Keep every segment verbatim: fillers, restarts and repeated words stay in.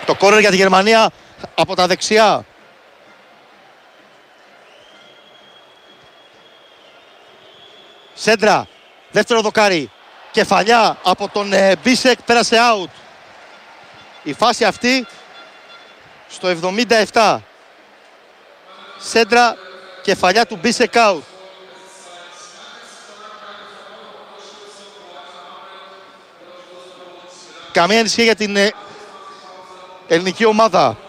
Το κόρνερ για τη Γερμανία από τα δεξιά. Σέντρα, δεύτερο δοκάρι. Κεφαλιά από τον ε, Μπίσεκ, πέρασε out. Η φάση αυτή στο εβδομήντα επτά. Σέντρα, κεφαλιά του Μπίσεκ out. Καμία ανησυχία για την ε, ελληνική ομάδα.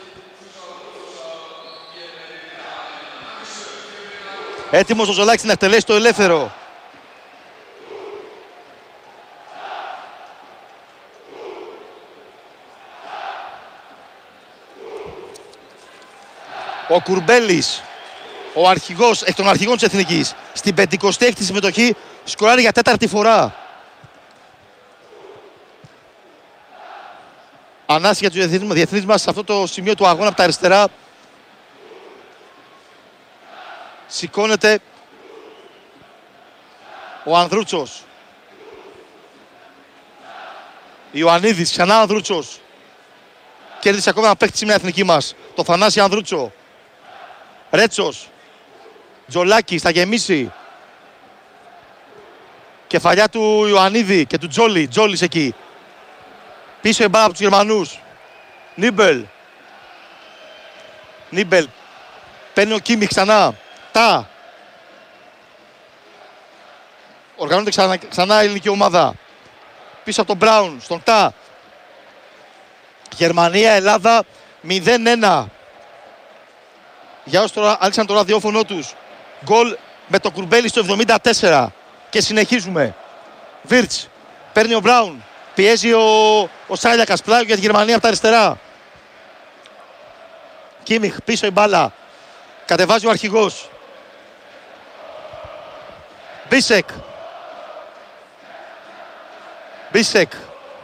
Έτοιμος ο Ζολάκης να εκτελέσει το ελεύθερο. Ο Κουρμπέλης, ο αρχηγός, εκ των αρχηγών της Εθνικής, στην πεντηκοστή έκτη συμμετοχή, σκοράρει για τέταρτη φορά. Ανάση για τους διεθνείς μας σε αυτό το σημείο του αγώνα από τα αριστερά. Σηκώνεται ο Ανδρούτσος. Ιωαννίδης, ξανά Ανδρούτσος. Κέρδισε ακόμα ένα παίκτη σήμερα εθνική μας, το Θανάση Ανδρούτσο. Ρέτσος. Τζολάκης θα γεμίσει. Κεφαλιά του Ιωαννίδη και του Τζόλι. Τζόλις εκεί. Πίσω η μπάλα από τους Γερμανούς. Νίμπελ. Νίμπελ. Παίρνει ο Κίμιχ ξανά. Τα. Οργανώνεται ξανά, ξανά η ελληνική ομάδα. Πίσω από τον Μπράουν. Στον Τα. Γερμανία, Ελλάδα μηδέν ένα. Για όσοι τώρα άλυξαν το ραδιόφωνο τους. Γκολ με το Κουρμπέλι στο εβδομήντα τέσσερα. Και συνεχίζουμε. Βίρτς. Παίρνει ο Μπράουν. Πιέζει ο, ο Σάλιακας, πλάγιο για τη Γερμανία από τα αριστερά. Κίμιχ, πίσω η μπάλα. Κατεβάζει ο αρχηγός. Μπίσεκ. Μπίσεκ.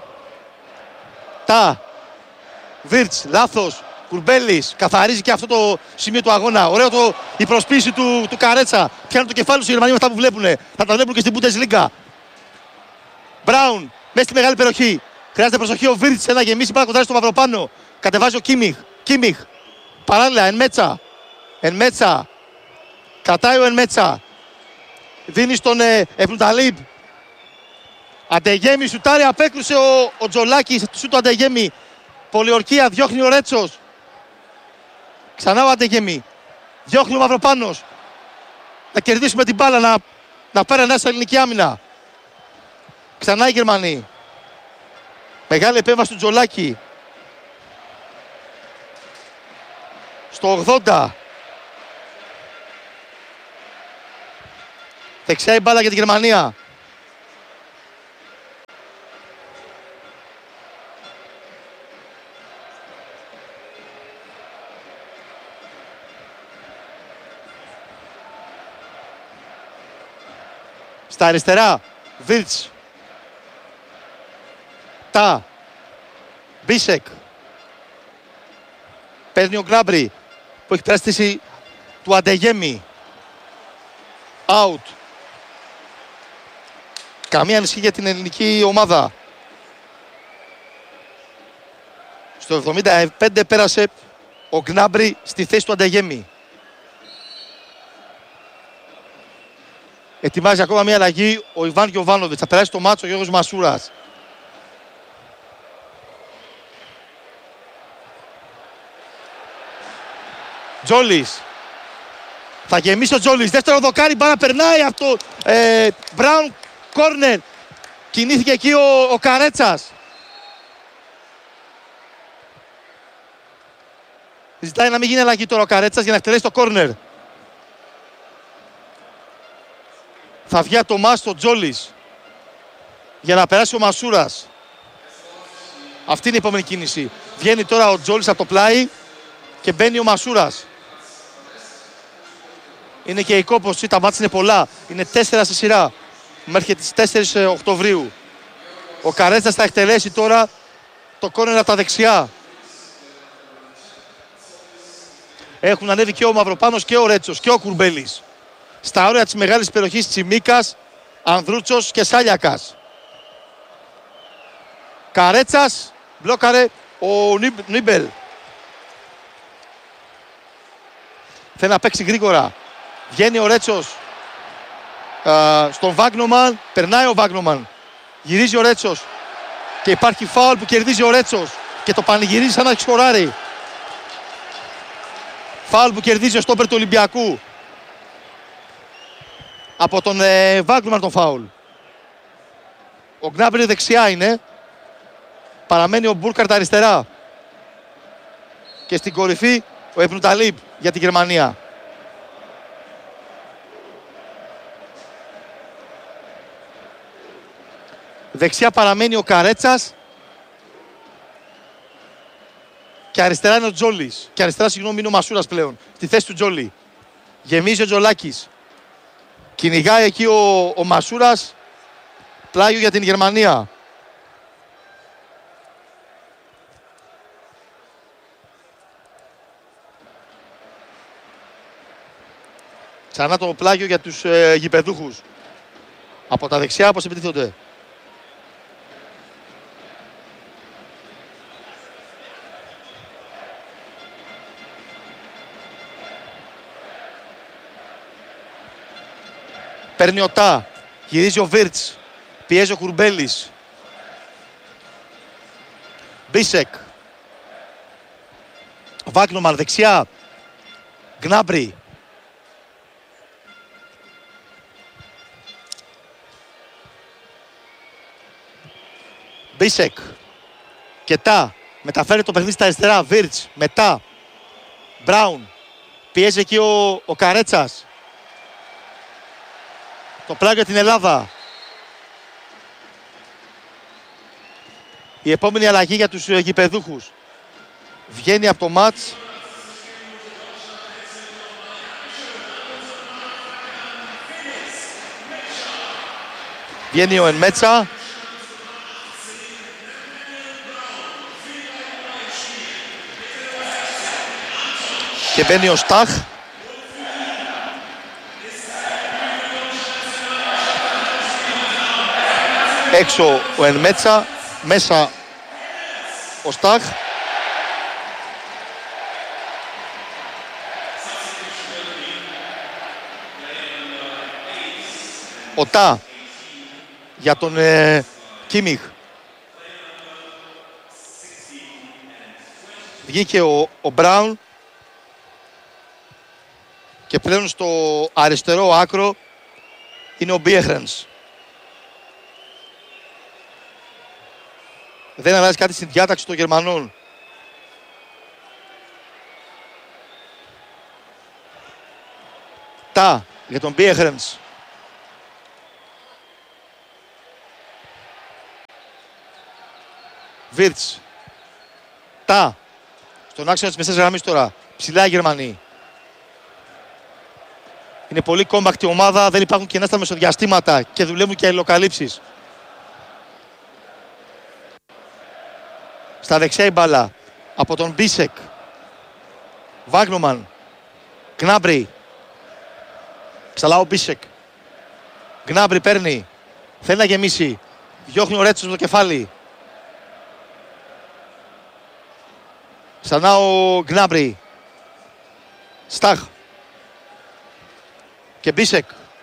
Τα. Βίρτς, λάθος. Κουρμπέλης, καθαρίζει και αυτό το σημείο του αγώνα. Ωραίο το, η προσποίηση του, του Καρέτσα. Πιάνουν το κεφάλι στους Γερμανοί με αυτά που βλέπουν. Θα τα βλέπουν και στην Bundesliga. Μπράουν. Μέσα στη μεγάλη περιοχή. Χρειάζεται προσοχή ο Βίρτς να γεμίσει πάρα κοντά στο Μαυροπάνο. Κατεβάζει ο Κίμιχ. Κίμιχ. Παράλληλα, Εν Μέτσα. Εν Μέτσα. Κρατάει ο Εν Μέτσα. Δίνει στον ε, Επνουταλίμπ. Αντεγέμι σουτάρει, απέκρουσε ο, ο Τζολάκης. Σου το Αντεγέμι. Πολιορκία, διώχνει ο Ρέτσος. Ξανά ο Αντεγέμι. Διώχνει ο Μαυροπάνος. Να κερδίσουμε την μπάλα, να, να πέρα ένα στα ελληνική άμυνα. Ξανά οι Γερμανοί. Μεγάλη επέμβαση του Τζολάκη. Στο ογδόντα. Δεξιά η μπάλα για τη Γερμανία. Στα αριστερά. Βίρτς. Τα. Μπίσεκ. Παίρνει ο Γκνάμπρι που έχει περάσει του Αντεγέμι. Out. Καμία ανησυχία για την ελληνική ομάδα. Στο εβδομήντα πέντε πέρασε ο Γκνάμπρι στη θέση του Αντεγέμι. Ετοιμάζει ακόμα μια αλλαγή ο Ιβάν Γιοβάνοβιτς. Θα περάσει το μάτσο ο Γιώργος Μασούρας. Τζόλις. Θα γεμίσει ο Τζόλις. Δεύτερο δοκάρι, μπάλα περνάει από το ε, Μπράουν κόρνερ. Κινήθηκε εκεί ο, ο Καρέτσας. Ζητάει να μην γίνει αλλαγή τώρα ο Καρέτσας για να εκτελέσει το κόρνερ. Θα βγει το μάς στο Τζόλις για να περάσει ο Μασούρας. Αυτή είναι η επόμενη κίνηση. Βγαίνει τώρα ο Τζόλις από το πλάι και μπαίνει ο Μασούρας. Είναι και η κόπωση, τα μάτια είναι πολλά. Είναι τέσσερα στη σειρά μέχρι τις τέσσερις Οκτωβρίου. Ο Καρέτσας θα εκτελέσει τώρα το κόρνερ από τα δεξιά. Έχουν ανέβει και ο Μαυροπάνος και ο Ρέτσος και ο Κουρμπέλης. Στα όρια της μεγάλης περιοχής Τσιμίκας, Ανδρούτσος και Σάλιακας. Καρέτσας μπλόκαρε ο Νίμπελ. Θέλει να παίξει γρήγορα. Βγαίνει ο Ρέτσος α, στον Βάγνομαν. Περνάει ο Βάγνομαν. Γυρίζει ο Ρέτσος. Και υπάρχει φάουλ που κερδίζει ο Ρέτσος. Και το πανηγυρίζει σαν να έχει σκοράρει. Φάουλ που κερδίζει ο στόπερ του Ολυμπιακού. Από τον ε, Βάγνομαν τον φάουλ. Ο Γκνάμπρι δεξιά είναι. Παραμένει ο Μπούρκαρτ αριστερά. Και στην κορυφή ο Επνουταλίπ για τη Γερμανία. Δεξιά παραμένει ο Καρέτσας. Και αριστερά είναι ο Τζόλης. Και αριστερά, συγγνώμη, είναι ο Μασούρας πλέον. Στη θέση του Τζόλη. Γεμίζει ο Τζολάκης. Κυνηγάει εκεί ο, ο Μασούρας. Πλάγιο για την Γερμανία. Ξανά το πλάγιο για τους ε, γηπεδούχους. Από τα δεξιά όπως επιτίθονται. Παίρνει ο Τά. Γυρίζει ο Βίρτς. Πιέζει ο Κουρμπέλης. Μπίσεκ. Βάγνομαν δεξιά. Γκνάμπρι. Μπίσεκ. Και Τά. Μεταφέρει το παιχνίδι στα αριστερά. Βίρτς. Μετά. Μπράουν. Πιέζει εκεί ο, ο Καρέτσας. Το πλάγιο για την Ελλάδα. Η επόμενη αλλαγή για τους γηπεδούχους. Βγαίνει από το μάτς βγαίνει ο Ενμέτσα. Και μπαίνει ο Στάχ. Έξω ο Ενμέτσα, μέσα ο Στάχ. Ο Τά για τον ε, Κίμιχ. Βγήκε ο, ο Μπράουν. Και πλέον στο αριστερό άκρο είναι ο Μπίεχρενς. Δεν αλλάζει κάτι στην διάταξη των Γερμανών. Τα για τον Μπίεχρενς. Βίρτς. Τα. Στον άξονα της μεσαίας γραμμής τώρα. Ψηλά οι Γερμανοί. Είναι πολύ κόμπακτη ομάδα, δεν υπάρχουν κενά στα μεσοδιαστήματα και δουλεύουν και αλληλοκαλύψεις. Στα δεξιά η μπάλα από τον Μπίσεκ. Βάγνομαν. Γκνάμπρι. Ξαλά ο Μπίσεκ. Γκνάμπρι παίρνει. Θέλει να γεμίσει. Διώχνει ο Ρέτσος με το κεφάλι. Ξανά ο Γκνάμπρι. Στάχ. Και Μπίσεκ.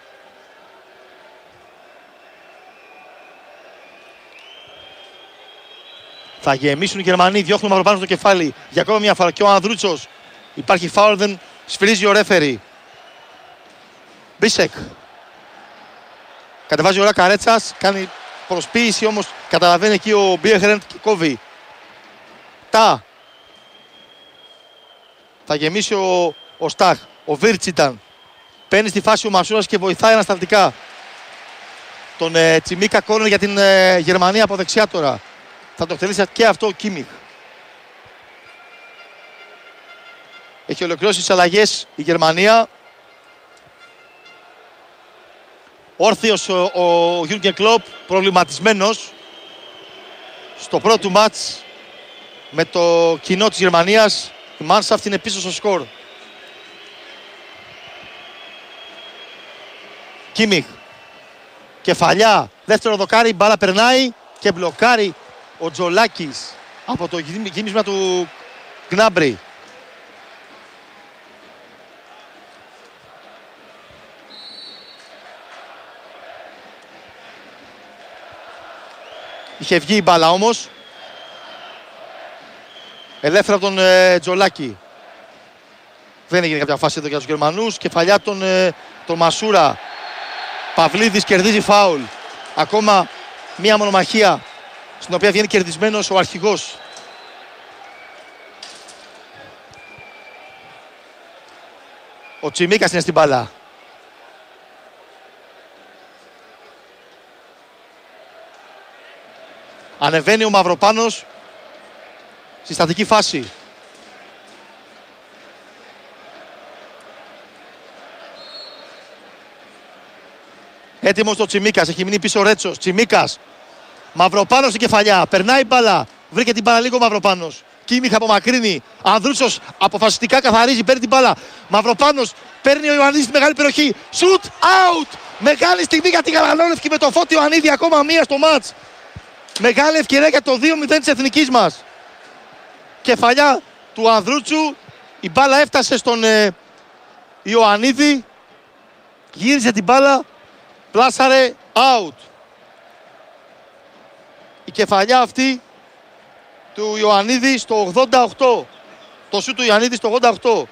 Θα γεμίσουν οι Γερμανοί, διώχνουν μαυροπάνω στο κεφάλι. Για ακόμα μια φορά και ο Ανδρούτσος. Υπάρχει φάουλ, δεν σφυρίζει ο ρέφερι. Μπίσεκ. Κατεβάζει ώρα Καρέτσας, κάνει προσποίηση όμως καταλαβαίνει εκεί ο Μπίεχρεντ και κόβει. Τα. Θα γεμίσει ο, ο Στάχ. Ο Βίρτς ήταν. Παίρνει στη φάση ο Μασούρας και βοηθάει ανασταλτικά τον ε, Τσιμίκα κόρνερ για την ε, Γερμανία από δεξιά τώρα. Θα το εκτελήσει και αυτό ο Κίμιχ. Έχει ολοκληρώσει τις αλλαγές η Γερμανία. Όρθιος ο, ο Γιούργκεν Κλοπ, προβληματισμένος στο πρώτο μάτς με το κοινό της Γερμανίας. Η Μάνσαφτ είναι πίσω στο σκορ. Κίμιχ. Κεφαλιά. Δεύτερο δοκάρι. Μπάλα περνάει και μπλοκάρει ο Τζολάκης. από το γύμισμα του Γκνάμπρι. Είχε βγει η μπάλα όμως. Ελεύθερα από τον ε, Τζολάκη. Δεν έγινε κάποια φάση εδώ για τους Γερμανούς. Κεφαλιά τον, ε, τον Μασούρα. Παυλίδης κερδίζει φάουλ. Ακόμα μία μονομαχία στην οποία βγαίνει κερδισμένος ο αρχηγός. Ο Τσιμίκας είναι στην μπάλα. Ανεβαίνει ο Μαυροπάνος στη στατική φάση. Έτοιμος το Τσιμίκας, έχει μείνει πίσω ο Ρέτσος. Τσιμίκας, Μαυροπάνος στην κεφαλιά, περνάει μπάλα, βρήκε την μπάλα λίγο ο Μαυροπάνος. Κίμιχ απομακρύνει, Ανδρούτσος αποφασιστικά καθαρίζει, παίρνει την μπάλα. Μαυροπάνος, παίρνει ο Ιωαννίδης τη μεγάλη περιοχή. Shoot out! Μεγάλη στιγμή για τη Γαλανόλευκη με το Φώτη Ιωαννίδη, ακόμα μία στο μάτς. Μεγάλη ευκαιρία για το δύο μηδέν της εθνικής μας. Κεφαλιά του Ανδρούτσου, η μπάλα έφτασε στον ε, Ιωαννίδη, γύρισε την μπάλα, πλάσαρε out. Η κεφαλιά αυτή του Ιωαννίδη στο ογδόντα οκτώ. Το σούτ του Ιωαννίδη στο ογδόντα οκτώ.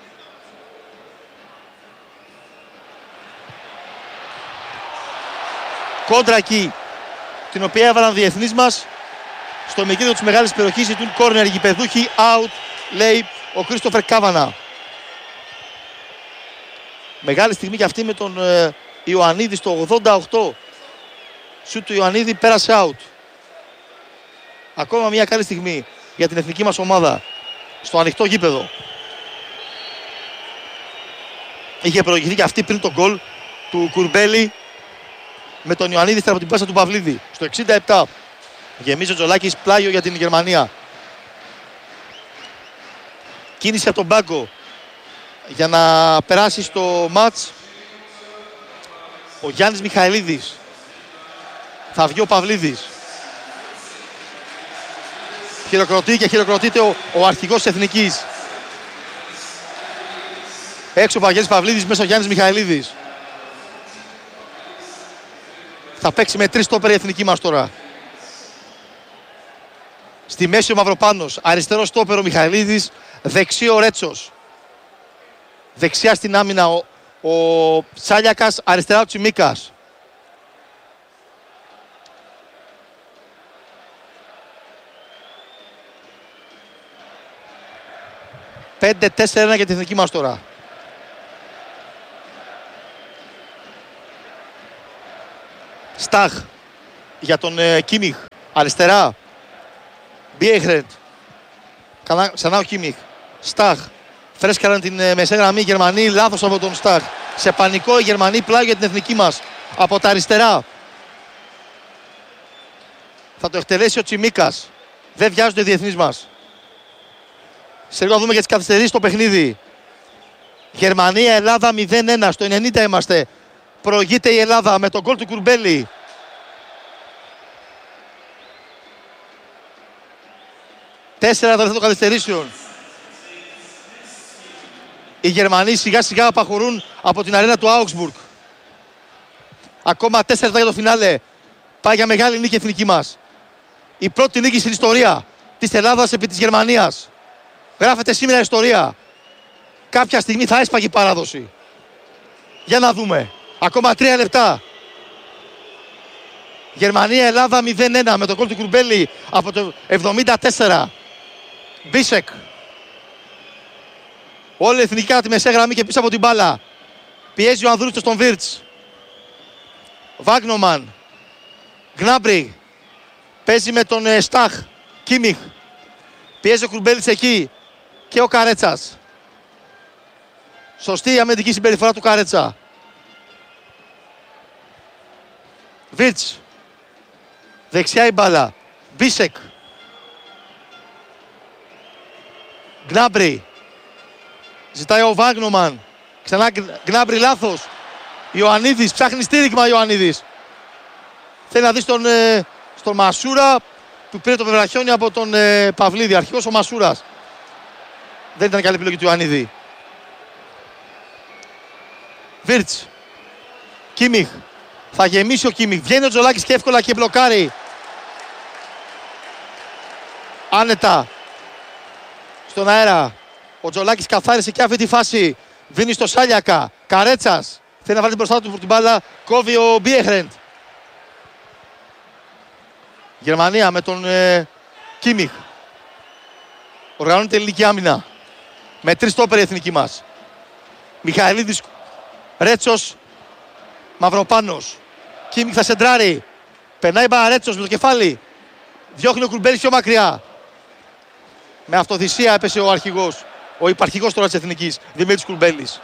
Κόντρα εκεί, την οποία έβαλαν διεθνείς μας. Στο μικρίδιο της μεγάλης περιοχής ζητούν κόρνερ γηπεδούχοι, out, λέει ο Κρίστοφερ Κάβανα. Μεγάλη στιγμή και αυτή με τον ε, Ιωαννίδη στο ογδόντα οκτώ. Σούτ του Ιωαννίδη πέρασε out. Ακόμα μια καλή στιγμή για την εθνική μας ομάδα στο ανοιχτό γήπεδο. Είχε προηγηθεί και αυτή πριν τον γκολ του Κουρμπέλη με τον Ιωαννίδη από την πάσα του Παυλίδη. Στο εξήντα επτά γεμίζει ο Τζολάκης, πλάγιο για την Γερμανία. Κίνηση από τον πάγκο για να περάσει στο μάτς ο Γιάννης Μιχαηλίδης. Θα βγει ο Παυλίδης. Χειροκροτεί και χειροκροτείται ο, ο αρχηγός της εθνικής. Έξω ο Βαγγέλης Παυλίδης, μέσα ο Γιάννης Μιχαηλίδης. Θα παίξει με τρεις στόπερ η εθνική μας τώρα. Στη μέση ο Μαυροπάνος, αριστερό στόπερ ο Μιχαηλίδης, δεξί ο Ρέτσος. Δεξιά στην άμυνα ο, ο Τσάλιακας, αριστερά ο Τσιμίκας. πέντε τέσσερα ένα για την εθνική μας τώρα. Σταχ για τον ε, Κίμιχ. Αριστερά. Μπιέχρεντ. Ξανά ο Κίμιχ. Σταχ. Φρέσκαραν την ε, μεσαία γραμμή οι Γερμανοί. Λάθος από τον Σταχ. Σε πανικό οι Γερμανοί, πλάγιο για την εθνική μας. Από τα αριστερά. Θα το εκτελέσει ο Τσιμίκας. Δεν βιάζονται οι διεθνείς μας. Σε λίγο να δούμε για τις καθυστερήσεις στο παιχνίδι. Γερμανία-Ελλάδα μηδέν ένα. Στο ενενήντα είμαστε. Προηγείται η Ελλάδα με τον γκολ του Κουρμπέλη. Τέσσερα τα λεπτά των καθυστερήσεων. Οι Γερμανοί σιγά σιγά απαχωρούν από την αρένα του Augsburg. Ακόμα τέσσερα για το φινάλε. Πάει για μεγάλη νίκη η εθνική μας. Η πρώτη νίκη στην ιστορία της Ελλάδας επί της Γερμανίας. Γράφεται σήμερα ιστορία. Κάποια στιγμή θα έσπαγε η παράδοση. Για να δούμε. Ακόμα τρία λεπτά. Γερμανία-Ελλάδα μηδέν ένα με τον γκολ του Κουρμπέλη από το εβδομήντα τέσσερα. Μπίσεκ. Όλη η εθνική τη μεσαία γραμμή και πίσω από την μπάλα. Πιέζει ο Ανδρούτσος στον Βίρτς. Βάγνομαν. Γκνάμπρι. Παίζει με τον ε, Σταχ. Κίμιχ. Πιέζει ο Κουρμπέλης εκεί. Και ο Καρέτσας. Σωστή η αμυντική συμπεριφορά του Καρέτσα. Βίρτς. Δεξιά η μπάλα. Μπίσεκ. Γκνάμπρι. Ζητάει ο Βάγνομαν. Ξανά Γκνάμπρι, λάθος. Ιωαννίδης, ψάχνει στήριγμα Ιωαννίδης. Θέλει να δει στον, ε, στον Μασούρα. που πήρε το Βεβραχιόνι από τον ε, Παυλίδη. Αρχικός ο Μασούρας. Δεν ήταν καλή επιλογή του Ιωαννίδη. Βίρτς. Κίμιχ. Θα γεμίσει ο Κίμιχ. Βγαίνει ο Τζολάκης και εύκολα και μπλοκάρει. Άνετα. Στον αέρα. Ο Τζολάκης καθάρισε και αυτή τη φάση. Δίνει στο Σάλιακα. Καρέτσας. Θέλει να βάλει μπροστά του την μπάλα. Κόβει ο Μπιέχρεντ. Γερμανία με τον ε, Κίμιχ. Οργανώνεται ελληνική άμυνα. Με τρεις στόπερ η εθνική μας. Μιχαηλίδης, Ρέτσος, Μαυροπάνος. Κίμιχ θα σεντράρει. Περνάει Μπαρέτσος με το κεφάλι. Διώχνει ο Κουρμπέλης πιο μακριά. Με αυτοθυσία έπεσε ο αρχηγός. Ο υπαρχηγός τώρα της εθνικής. Δημήτρης Κουρμπέλης.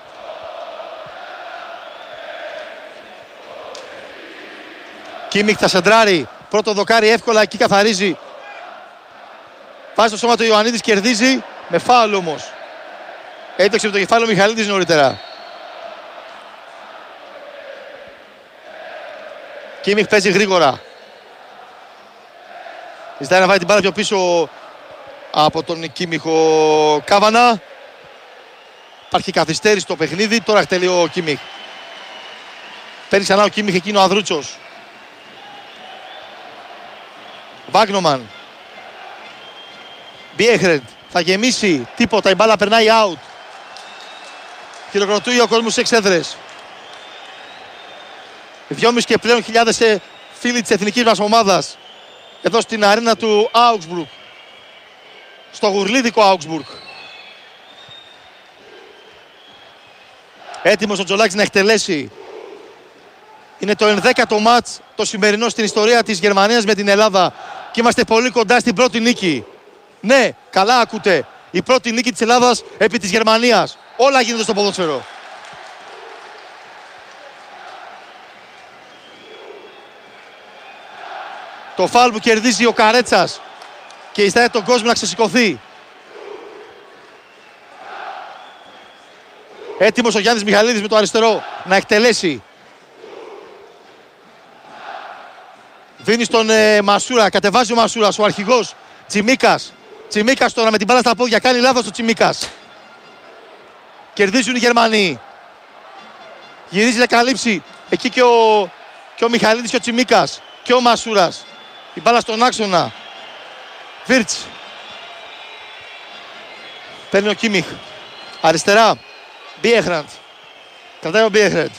Κίμιχ θα σεντράρει. Πρώτο δοκάρι εύκολα, εκεί καθαρίζει. Βάζει το σώμα του Ιωαννίδης, κερδίζει. Με φάουλ όμως. Έτρεξε με το κεφάλι ο Μιχαηλίδης νωρίτερα. Κίμιχ παίζει γρήγορα. Ζητάει να βάλει την μπάλα πιο πίσω από τον Κίμιχ ο Κάβανα. Υπάρχει καθυστέρηση στο παιχνίδι. Τώρα εκτελεί ο Κίμιχ. Παίρνει ξανά ο Κίμιχ, εκείνο ο Ανδρούτσος. Βάγνομαν. Μπιέχρεντ. Θα γεμίσει. Τίποτα. Η μπάλα περνάει out. Χειροκροτούει ο κόσμος στις εξέδρες. Δυόμισι και πλέον χιλιάδες φίλοι της εθνικής μας ομάδας. Εδώ στην αρένα του Augsburg. Στο γουρλίδικο Augsburg. Έτοιμος ο Τζολάκης να εκτελέσει. Είναι το ενδέκατο μάτς το σημερινό στην ιστορία της Γερμανίας με την Ελλάδα. Και είμαστε πολύ κοντά στην πρώτη νίκη. Ναι, καλά ακούτε. Η πρώτη νίκη της Ελλάδας επί της Γερμανίας. Όλα γίνονται στο ποδόσφαιρο. Το φάουλ που κερδίζει ο Καρέτσας και ιστάει τον κόσμο να ξεσηκωθεί. Έτοιμος ο Γιάννης Μιχαηλίδης με το αριστερό να εκτελέσει. Δίνει στον ε, Μασούρα, κατεβάζει ο Μασούρας, ο αρχηγός. Τσιμίκας. Τσιμίκας τώρα με την μπάλα στα πόδια, κάνει λάθος ο Τσιμίκας. Κερδίζουν οι Γερμανοί. Γυρίζει να καλύψει. Εκεί και ο, και ο Μιχαηλίδης και ο Τσιμίκας. Και ο Μασούρας. Η μπάλα στον άξονα. Βίρτς. Παίρνει ο Κίμιχ. Αριστερά. Μπιέχρεντ. Κρατάει ο Μπιέχρεντ.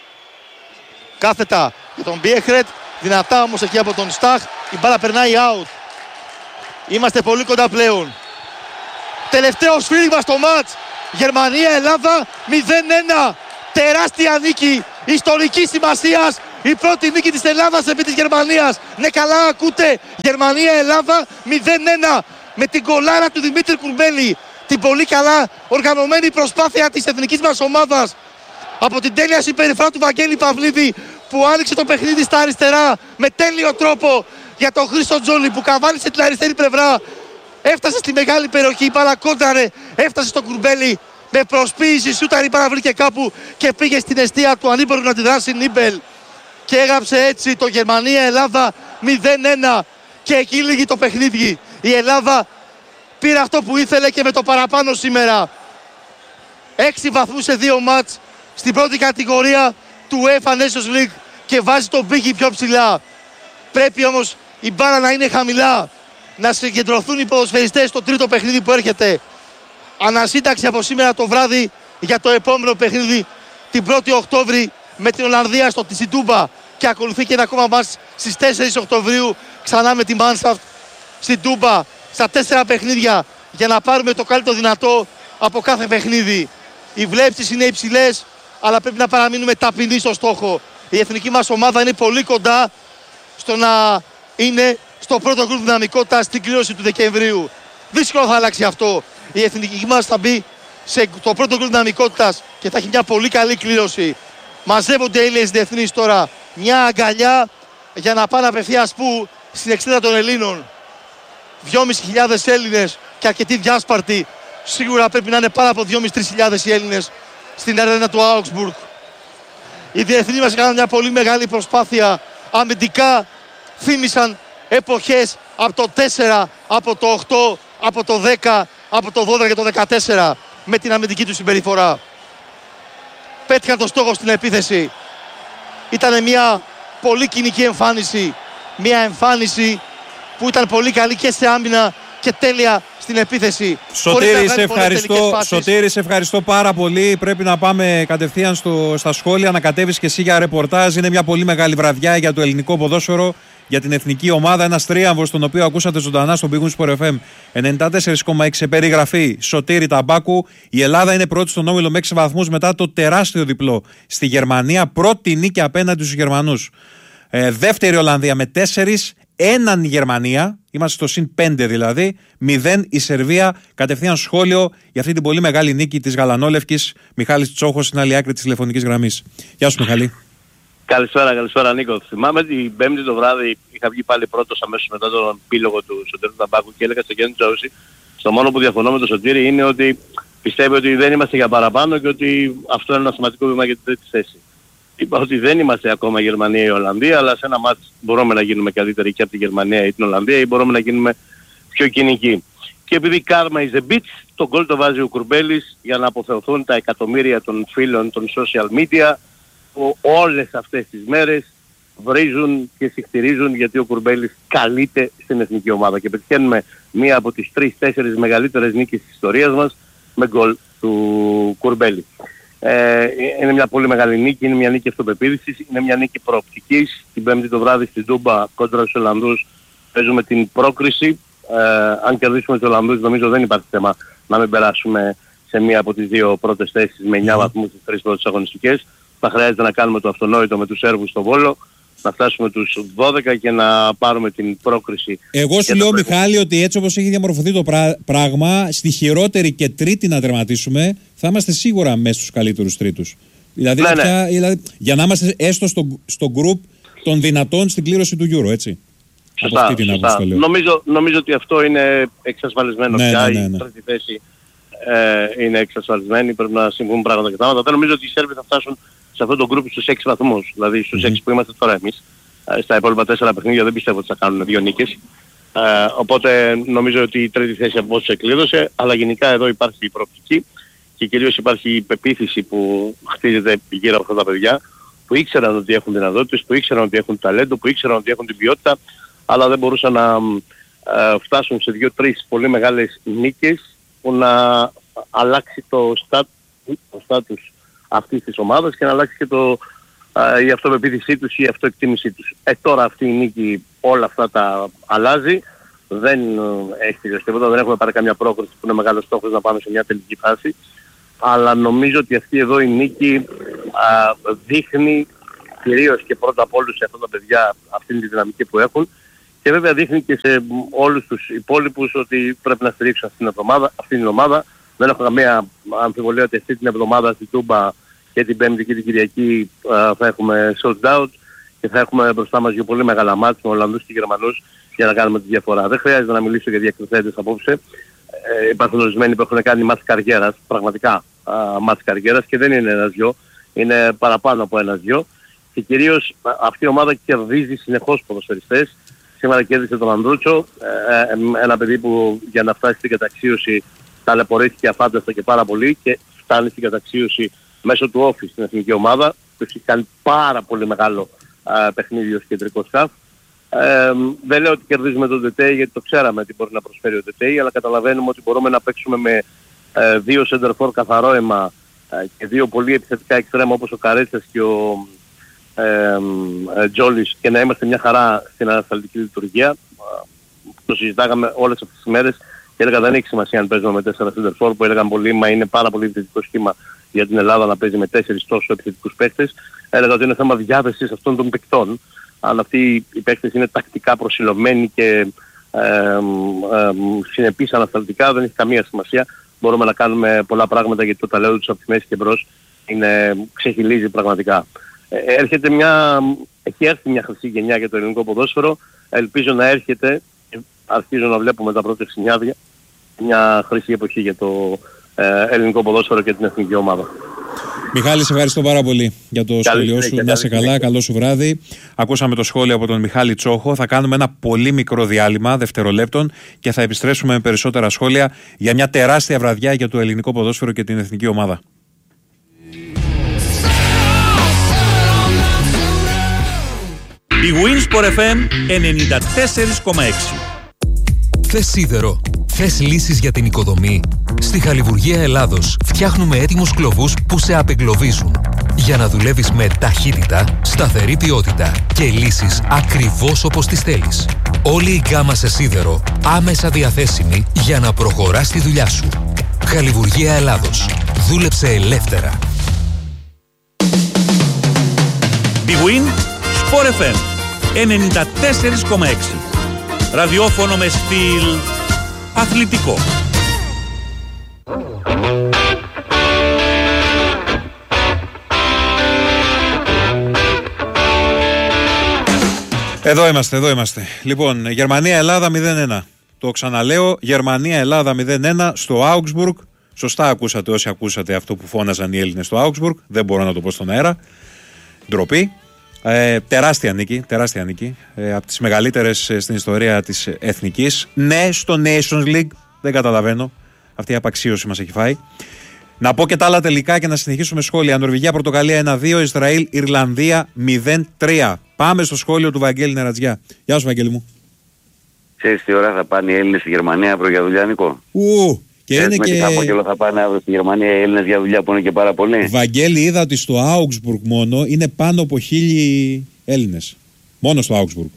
Κάθετα για τον Μπιέχρεντ. Δυνατά όμως εκεί από τον Σταχ. Η μπάλα περνάει out. Είμαστε πολύ κοντά πλέον. Τελευταίο σφύριγμα στο μάτς. Γερμανία-Ελλάδα μηδέν ένα. Τεράστια νίκη ιστορικής σημασίας. Η πρώτη νίκη της Ελλάδας επί της Γερμανίας. Ναι, καλά ακούτε. Γερμανία-Ελλάδα μηδέν ένα. Με την κολάρα του Δημήτρη Κουρμπέλη. Την πολύ καλά οργανωμένη προσπάθεια της εθνικής μας ομάδας. Από την τέλεια συμπεριφορά του Βαγγέλη Παυλίδη που άνοιξε το παιχνίδι στα αριστερά με τέλειο τρόπο για τον Χρήστο Τζόλι που καβάλισε την αριστερή πλευρά. Έφτασε στη μεγάλη περιοχή, παρακόνταρε, έφτασε στο Κουρμπέλη με προσποίηση, σούταρη παραβρήκε κάπου και πήγε στην αιστεία του ανήμπορου να τη δράσει Νίμπελ. Και έγραψε έτσι το Γερμανία-Ελλάδα μηδέν ένα και εκεί λύγει το παιχνίδι. Η Ελλάδα πήρε αυτό που ήθελε και με το παραπάνω σήμερα. Έξι βαθμούς σε δύο μάτς στην πρώτη κατηγορία του UEFA Nations League και βάζει τον πύχη πιο ψηλά. Πρέπει όμως η μπάρα να είναι χαμηλά. Να συγκεντρωθούν οι ποδοσφαιριστές στο τρίτο παιχνίδι που έρχεται. Ανασύνταξη από σήμερα το βράδυ για το επόμενο παιχνίδι την πρώτη Οκτώβρη με την Ολλανδία στο Τισιτούμπα. Και ακολουθεί και ένα ακόμα μάτς στις τέσσερις Οκτωβρίου ξανά με τη Μάνσαφτ στην Τούμπα. Στα τέσσερα παιχνίδια για να πάρουμε το καλύτερο δυνατό από κάθε παιχνίδι. Οι βλέψεις είναι υψηλές, αλλά πρέπει να παραμείνουμε ταπεινοί στο στόχο. Η εθνική μας ομάδα είναι πολύ κοντά στο να είναι στο πρώτο γκρουπ δυναμικότητα στην κλήρωση του Δεκεμβρίου. Δύσκολο θα αλλάξει αυτό. Η εθνική μας θα μπει σε το πρώτο γκρουπ δυναμικότητας και θα έχει μια πολύ καλή κλήρωση. Μαζεύονται οι Έλληνες διεθνείς τώρα. Μια αγκαλιά για να πάνε απευθείας που στην εξέδρα των Ελλήνων. δυόμισι χιλιάδες Έλληνες και αρκετοί διάσπαρτοι. Σίγουρα πρέπει να είναι πάρα από δυόμισι με τρεις χιλιάδες οι Έλληνες στην αρένα του Augsburg. Οι διεθνείς μας έκαναν μια πολύ μεγάλη προσπάθεια αμυντικά. Θύμισαν εποχές από το τέσσερα, από το οκτώ, από το δέκα, από το δώδεκα και το δεκατέσσερα με την αμυντική του συμπεριφορά. Πέτυχαν το στόχο στην επίθεση. Ήταν μια πολύ κοινική εμφάνιση. Μια εμφάνιση που ήταν πολύ καλή και σε άμυνα και τέλεια στην επίθεση. Σωτήρη, σε ευχαριστώ, Σωτήρη, σε ευχαριστώ πάρα πολύ. Πρέπει να πάμε κατευθείαν στο, στα σχόλια, να κατέβεις και εσύ για ρεπορτάζ. Είναι μια πολύ μεγάλη βραδιά για το ελληνικό ποδόσφαιρο, για την εθνική ομάδα. Ένας τρίαμβος, τον οποίο ακούσατε ζωντανά στον Big Win Sport εφ εμ ενενήντα τέσσερα κόμμα έξι, σε περιγραφή Σωτήρη Ταμπάκου. Η Ελλάδα είναι πρώτη στον όμιλο με έξι βαθμούς μετά το τεράστιο διπλό στη Γερμανία. Πρώτη νίκη απέναντι στους Γερμανούς. Ε, δεύτερη Ολλανδία με τέσσερις. Έναν η Γερμανία, είμαστε στο συν πέντε δηλαδή, μηδέν η Σερβία. Κατευθείαν σχόλιο για αυτή την πολύ μεγάλη νίκη της Γαλανόλευκης. Μιχάλης Τσόχος στην άλλη άκρη της τηλεφωνικής γραμμής. Γεια σου, Μιχάλη. Καλησπέρα, καλησπέρα Νίκο. Θυμάμαι την Πέμπτη το βράδυ είχα βγει πάλι πρώτος αμέσως μετά τον πύλογο του Σωτήρη Ταμπάκου και έλεγα στο Γιάννη Τζόουση, στο μόνο που διαφωνώ με τον Σωτήρη είναι ότι πιστεύει ότι δεν είμαστε για παραπάνω και ότι αυτό είναι ένα σημαντικό βήμα για την τρίτη θέση. Είπα ότι δεν είμαστε ακόμα η Γερμανία ή η Ολλανδία, αλλά σε ένα μάτς μπορούμε να γίνουμε καλύτεροι και από τη Γερμανία ή την Ολλανδία ή μπορούμε να γίνουμε πιο κοινικοί. Και επειδή karma is a bitch, τον γκολ το βάζει ο Κουρμπέλης για να αποθεωθούν τα εκατομμύρια των φίλων των social media που όλες αυτές τις μέρες βρίζουν και συχτηρίζουν γιατί ο Κουρμπέλης καλείται στην εθνική ομάδα και πετυχαίνουμε μία από τις τρεις-τέσσερις μεγαλύτερες νίκες της ιστορίας μας με γκολ του Κουρμπέλη. Ε, είναι μια πολύ μεγάλη νίκη, είναι μια νίκη αυτοπεποίθησης, είναι μια νίκη προοπτικής. Την Πέμπτη το βράδυ στην Τούμπα κόντρα στους Ολλανδούς παίζουμε την πρόκριση. Ε, αν κερδίσουμε τους Ολλανδούς νομίζω δεν υπάρχει θέμα να μην περάσουμε σε μία από τις δύο πρώτες θέσεις με εννιά βαθμούς στις τρεις πρώτες αγωνιστικές. Θα χρειάζεται να κάνουμε το αυτονόητο με τους Σέρβους στο Βόλο, να φτάσουμε τους δώδεκα και να πάρουμε την πρόκριση. Εγώ σου λέω, Μιχάλη, ότι έτσι όπως έχει διαμορφωθεί το πράγμα, στη χειρότερη και τρίτη να τερματίσουμε, θα είμαστε σίγουρα μέσα στους καλύτερους τρίτους. Δηλαδή, ναι, πια, ναι. δηλαδή για να είμαστε έστω στο, στο group των δυνατών στην κλήρωση του Euro, έτσι. Σωστά, αυτή την σωστά. Νομίζω, νομίζω ότι αυτό είναι εξασφαλισμένο ναι, πια. Ναι, ναι, ναι. Η τρίτη θέση ε, είναι εξασφαλισμένη, πρέπει να συμβούν πράγματα και τα Δεν νομίζω ότι οι Σέρβοι θα φτάσουν σε αυτό το group στους έξι βαθμούς, δηλαδή στους mm-hmm. έξι που είμαστε τώρα εμείς. Ε, στα υπόλοιπα τέσσερα παιχνίδια δεν πιστεύω ότι θα κάνουν δύο νίκες. Ε, οπότε νομίζω ότι η τρίτη θέση από όσους εκλείδωσε, αλλά γενικά εδώ υπάρχει η προοπτική και κυρίως υπάρχει η πεποίθηση που χτίζεται γύρω από αυτά τα παιδιά, που ήξεραν ότι έχουν δυνατότητες, που ήξεραν ότι έχουν ταλέντο, που ήξεραν ότι έχουν την ποιότητα, αλλά δεν μπορούσαν να ε, φτάσουν σε δύο-τρεις πολύ μεγάλες νίκες που να αλλάξει το στάτους αυτής της ομάδας και να αλλάξει και το, α, η αυτοπεποίθησή τους ή η αυτοεκτίμησή τους. Ε, τώρα αυτή η νίκη όλα αυτά τα αλλάζει. Δεν ε, έχει τελειώσει τίποτα, δεν έχουμε πάρει καμιά πρόκληση που είναι μεγάλος στόχος να πάμε σε μια τελική φάση. Αλλά νομίζω ότι αυτή εδώ η νίκη α, δείχνει κυρίως και πρώτα απ' όλους σε αυτά τα παιδιά αυτήν τη δυναμική που έχουν και βέβαια δείχνει και σε όλους τους υπόλοιπους ότι πρέπει να στηρίξουν αυτήν την εβδομάδα, αυτήν την ομάδα. Δεν έχω καμία αμφιβολία ότι αυτή την εβδομάδα στην Τούμπα και την Πέμπτη και την Κυριακή uh, θα έχουμε sold out και θα έχουμε μπροστά μας δύο πολύ μεγάλα μάτς με Ολλανδούς και Γερμανούς για να κάνουμε τη διαφορά. Δεν χρειάζεται να μιλήσω για διακριθέντες απόψε. Ε, υπάρχουν ορισμένοι που έχουν κάνει μάτς καριέρας, πραγματικά uh, μάτς καριέρας και δεν είναι ένας-δυο, είναι παραπάνω από ένας-δυο και κυρίως uh, αυτή η ομάδα κερδίζει συνεχώς ποδοσφαιριστές. Σήμερα κέρδισε τον Ανδρούτσο, ε, ε, ένα παιδί που για να φτάσει στην καταξίωση ταλαιπωρήθηκε αφάνταστα και πάρα πολύ και φτάνει στην καταξίωση μέσω του όφη στην εθνική ομάδα που έχει κάνει πάρα πολύ μεγάλο α, παιχνίδι ως κεντρικό σκαφ. Ε, δεν λέω ότι κερδίζουμε τον Ντετέι γιατί το ξέραμε τι μπορεί να προσφέρει ο Ντετέι, αλλά καταλαβαίνουμε ότι μπορούμε να παίξουμε με ε, δύο σεντερφόρ καθαρό αίμα ε, και δύο πολύ επιθετικά εξτρέμα όπως ο Καρέτσας και ο ε, ε, Τζόλης και να είμαστε μια χαρά στην ανασταλτική λειτουργία. Το συζητάγαμε όλες αυτές τις μέρες και έλεγα δεν έχει σημασία αν παίζουμε με τέσσερα σεντερφόρ που έλεγαν πολλοί, μα είναι πάρα πολύ επιθετικό σχήμα για την Ελλάδα να παίζει με τέσσερις τόσο επιθετικούς παίκτες. Έλεγα ότι είναι θέμα διάθεσης αυτών των παικτών. Αν αυτοί οι παίκτες είναι τακτικά προσιλωμένοι και ε, ε, ε, συνεπείς ανασταλτικά δεν έχει καμία σημασία. Μπορούμε να κάνουμε πολλά πράγματα γιατί το ταλέντο τους από τη μέση και μπρος είναι, ξεχυλίζει πραγματικά. Ε, έρχεται μια, έχει έρθει μια χρυσή γενιά για το ελληνικό ποδόσφαιρο. Ελπίζω να έρχεται, αρχίζω να βλέπουμε τα πρώτα σημάδια, μια χρυσή εποχή για το ε, ελληνικό ποδόσφαιρο και την εθνική ομάδα. Μιχάλη, σε ευχαριστώ πάρα πολύ για το σχόλιο σου. Να είσαι καλά, καλό σου βράδυ. Ακούσαμε το σχόλιο από τον Μιχάλη Τσόχο. Θα κάνουμε ένα πολύ μικρό διάλειμμα δευτερολέπτων και θα επιστρέψουμε με περισσότερα σχόλια για μια τεράστια βραδιά για το ελληνικό ποδόσφαιρο και την εθνική ομάδα. Η Winsport εφ εμ ενενήντα τέσσερα κόμμα έξι. Θες σίδερο, θες λύσεις για την οικοδομή. Στη Χαλιβουργία Ελλάδος φτιάχνουμε έτοιμους κλωβούς που σε απεγκλωβίζουν. Για να δουλεύεις με ταχύτητα, σταθερή ποιότητα και λύσεις ακριβώς όπως τις θέλεις. Όλη η γκάμα σε σίδερο άμεσα διαθέσιμη για να προχωράς τη δουλειά σου. Χαλιβουργία Ελλάδος. Δούλεψε ελεύθερα. Big Win Sport εφ εμ ενενήντα τέσσερα κόμμα έξι. Ραδιόφωνο με στυλ αθλητικό. Εδώ είμαστε, εδώ είμαστε. Λοιπόν, Γερμανία-Ελλάδα μηδέν ένα. Το ξαναλέω, Γερμανία-Ελλάδα μηδέν ένα στο Augsburg. Σωστά ακούσατε όσοι ακούσατε αυτό που φώναζαν οι Έλληνες στο Augsburg. Δεν μπορώ να το πω στον αέρα. Ντροπή. Ε, τεράστια νίκη, τεράστια νίκη. Ε, από τις μεγαλύτερες στην ιστορία της εθνικής. Ναι, στο Nations League. Δεν καταλαβαίνω. Αυτή η απαξίωση μας έχει φάει. Να πω και τα άλλα τελικά και να συνεχίσουμε σχόλια. Νορβηγία, Πορτογαλία ένα δύο, Ισραήλ, Ιρλανδία μηδέν τρία. Πάμε στο σχόλιο του Βαγγέλη Νερατζιά. Γεια σου, Βαγγέλη μου. Ξέρεις τι ώρα θα πάνε οι Έλληνες στη Γερμανία αύριο για δουλειά, Νικό? Ου, και είναι και... τι χαμόγελο θα πάνε αύριο στη Γερμανία οι Έλληνες για δουλειά που είναι και πάρα πολλοί. Βαγγέλη, είδα ότι στο Augsburg μόνο είναι πάνω από χίλιοι Έλληνες. Μόνο στο Augsburg.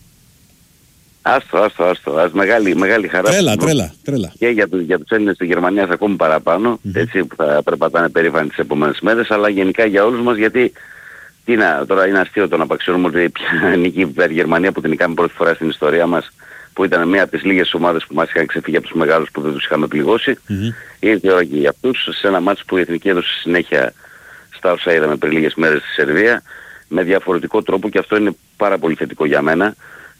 Άστο, άστο, άστο. Ας μεγάλη, μεγάλη χαρά. Τρέλα, τρέλα, τρέλα. Και για, τους, για τους Έλληνες στη Γερμανία θα ακόμη παραπάνω, mm-hmm. έτσι, που θα περπατάνε περήφανοι τις επόμενες μέρες, αλλά γενικά για όλους μας, γιατί τι να, τώρα είναι αστείο το να απαξιώνουμε ότι πια νίκη η Γερμανία που την είχαμε πρώτη φορά στην ιστορία μας, που ήταν μία από τις λίγες ομάδες που μας είχαν ξεφύγει από τους μεγάλους που δεν τους είχαμε πληγώσει. Mm-hmm. Ήρθε η ώρα και για αυτούς, σε ένα μάτς που η Εθνική έδωσε συνέχεια στα όσα είδαμε πριν λίγες μέρες στη Σερβία, με διαφορετικό τρόπο, και αυτό είναι πάρα πολύ θετικό για μένα.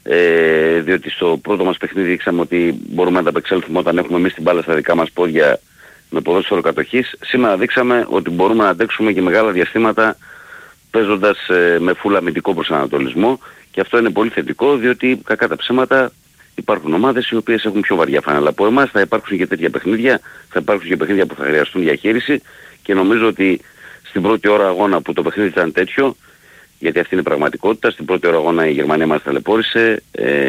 Ε, διότι στο πρώτο μας παιχνίδι δείξαμε ότι μπορούμε να τα απεξέλθουμε όταν έχουμε εμείς την μπάλα στα δικά μας πόδια με ποδόσφαιρο κατοχής. Σήμερα δείξαμε ότι μπορούμε να αντέξουμε και μεγάλα διαστήματα παίζοντας ε, με φουλ αμυντικό προσανατολισμό, και αυτό είναι πολύ θετικό, διότι κακά τα ψέματα υπάρχουν ομάδες οι οποίες έχουν πιο βαριά φανέλα από εμάς. Θα υπάρξουν και τέτοια παιχνίδια, θα υπάρξουν και παιχνίδια που θα χρειαστούν διαχείριση, και νομίζω ότι στην πρώτη ώρα αγώνα που το παιχνίδι ήταν τέτοιο, γιατί αυτή είναι η πραγματικότητα, στην πρώτη ώρα αγώνα η Γερμανία μας ταλαιπώρησε,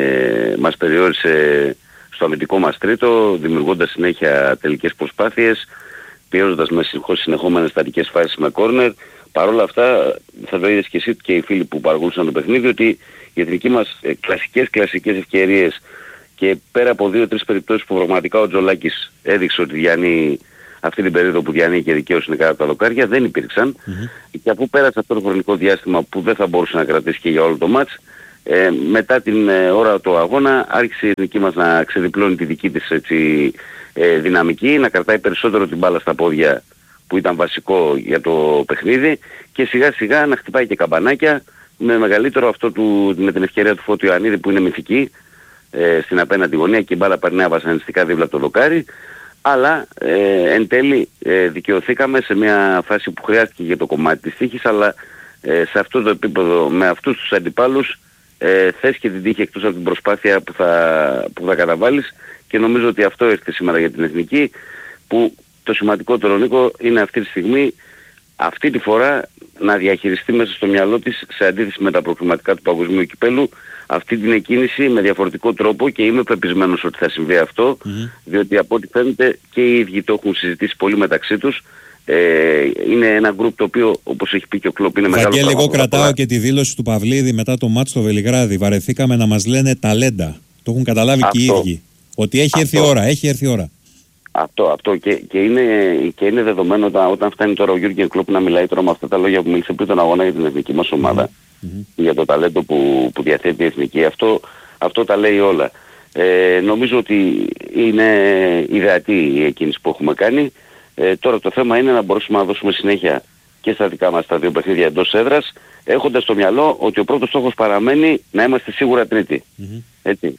ε, μας περιόρισε στο αμυντικό μας τρίτο, δημιουργώντας συνέχεια τελικές προσπάθειες, πιέζοντας με συνεχόμενες στατικές φάσεις με κόρνερ. Παρ' όλα αυτά θα το είδες και εσύ και οι φίλοι που παρακολούθησαν το παιχνίδι, ότι οι εθνικοί μας ε, κλασικές κλασικές ευκαιρίες, και πέρα από δύο-τρεις περιπτώσεις που πραγματικά ο Τζολάκης έδειξε ότι διανύει αυτή την περίοδο που διανύει και δικαίως είναι κάτω από τα δοκάρια, δεν υπήρξαν. Mm-hmm. Και αφού πέρασε αυτό το χρονικό διάστημα που δεν θα μπορούσε να κρατήσει και για όλο το μάτς, ε, μετά την ε, ώρα του αγώνα άρχισε η εθνική μας να ξεδιπλώνει τη δική της έτσι, ε, δυναμική, να κρατάει περισσότερο την μπάλα στα πόδια που ήταν βασικό για το παιχνίδι, και σιγά σιγά να χτυπάει και καμπανάκια, με μεγαλύτερο αυτό του, με την ευκαιρία του Φώτου Ιωαννίδη που είναι μυθική ε, στην απέναντι γωνία, και η μπάλα περνάει βασανιστικά δίπλα από το δοκάρι. Αλλά ε, εν τέλει ε, δικαιωθήκαμε σε μια φάση που χρειάστηκε για το κομμάτι της τύχης, αλλά ε, σε αυτό το επίπεδο, με αυτούς τους αντιπάλους, ε, θες και την τύχη εκτός από την προσπάθεια που θα, που θα καταβάλεις, και νομίζω ότι αυτό έρχεται σήμερα για την εθνική, που το σημαντικότερο, Νίκο, είναι αυτή τη στιγμή, αυτή τη φορά, να διαχειριστεί μέσα στο μυαλό της, σε αντίθεση με τα προκριματικά του παγκοσμίου κυπέλου, αυτή την εκκίνηση με διαφορετικό τρόπο, και είμαι πεπισμένος ότι θα συμβεί αυτό, mm-hmm. διότι από ό,τι φαίνεται και οι ίδιοι το έχουν συζητήσει πολύ μεταξύ τους. Ε, είναι ένα γκρουπ το οποίο, όπως έχει πει και ο Κλόπ, είναι μεγάλο πράγμα. Βαγγέλη, εγώ κρατάω και τη δήλωση του Παυλίδη μετά το μάτς στο Βελιγράδι. Βαρεθήκαμε να μας λένε ταλέντα. Το έχουν καταλάβει αυτό, και οι ίδιοι. Ότι έχει αυτό. έρθει η ώρα, έχει έρθει η ώρα. Αυτό, αυτό και, και, είναι, και είναι δεδομένο όταν, όταν φτάνει τώρα ο Γιούργεν Κλόπ να μιλάει τώρα με αυτά τα λόγια που μίλησε πριν τον αγώνα για την εθνική μας ομάδα, mm-hmm. για το ταλέντο που, που διαθέτει η εθνική. Αυτό, αυτό τα λέει όλα. Ε, νομίζω ότι είναι ιδεατή η εκκίνηση που έχουμε κάνει. Ε, τώρα το θέμα είναι να μπορέσουμε να δώσουμε συνέχεια και στα δικά μας τα δύο παιχνίδια εντός έδρας, έχοντας στο μυαλό ότι ο πρώτος στόχος παραμένει να είμαστε σίγουρα τρίτη. Mm-hmm. Έτσι.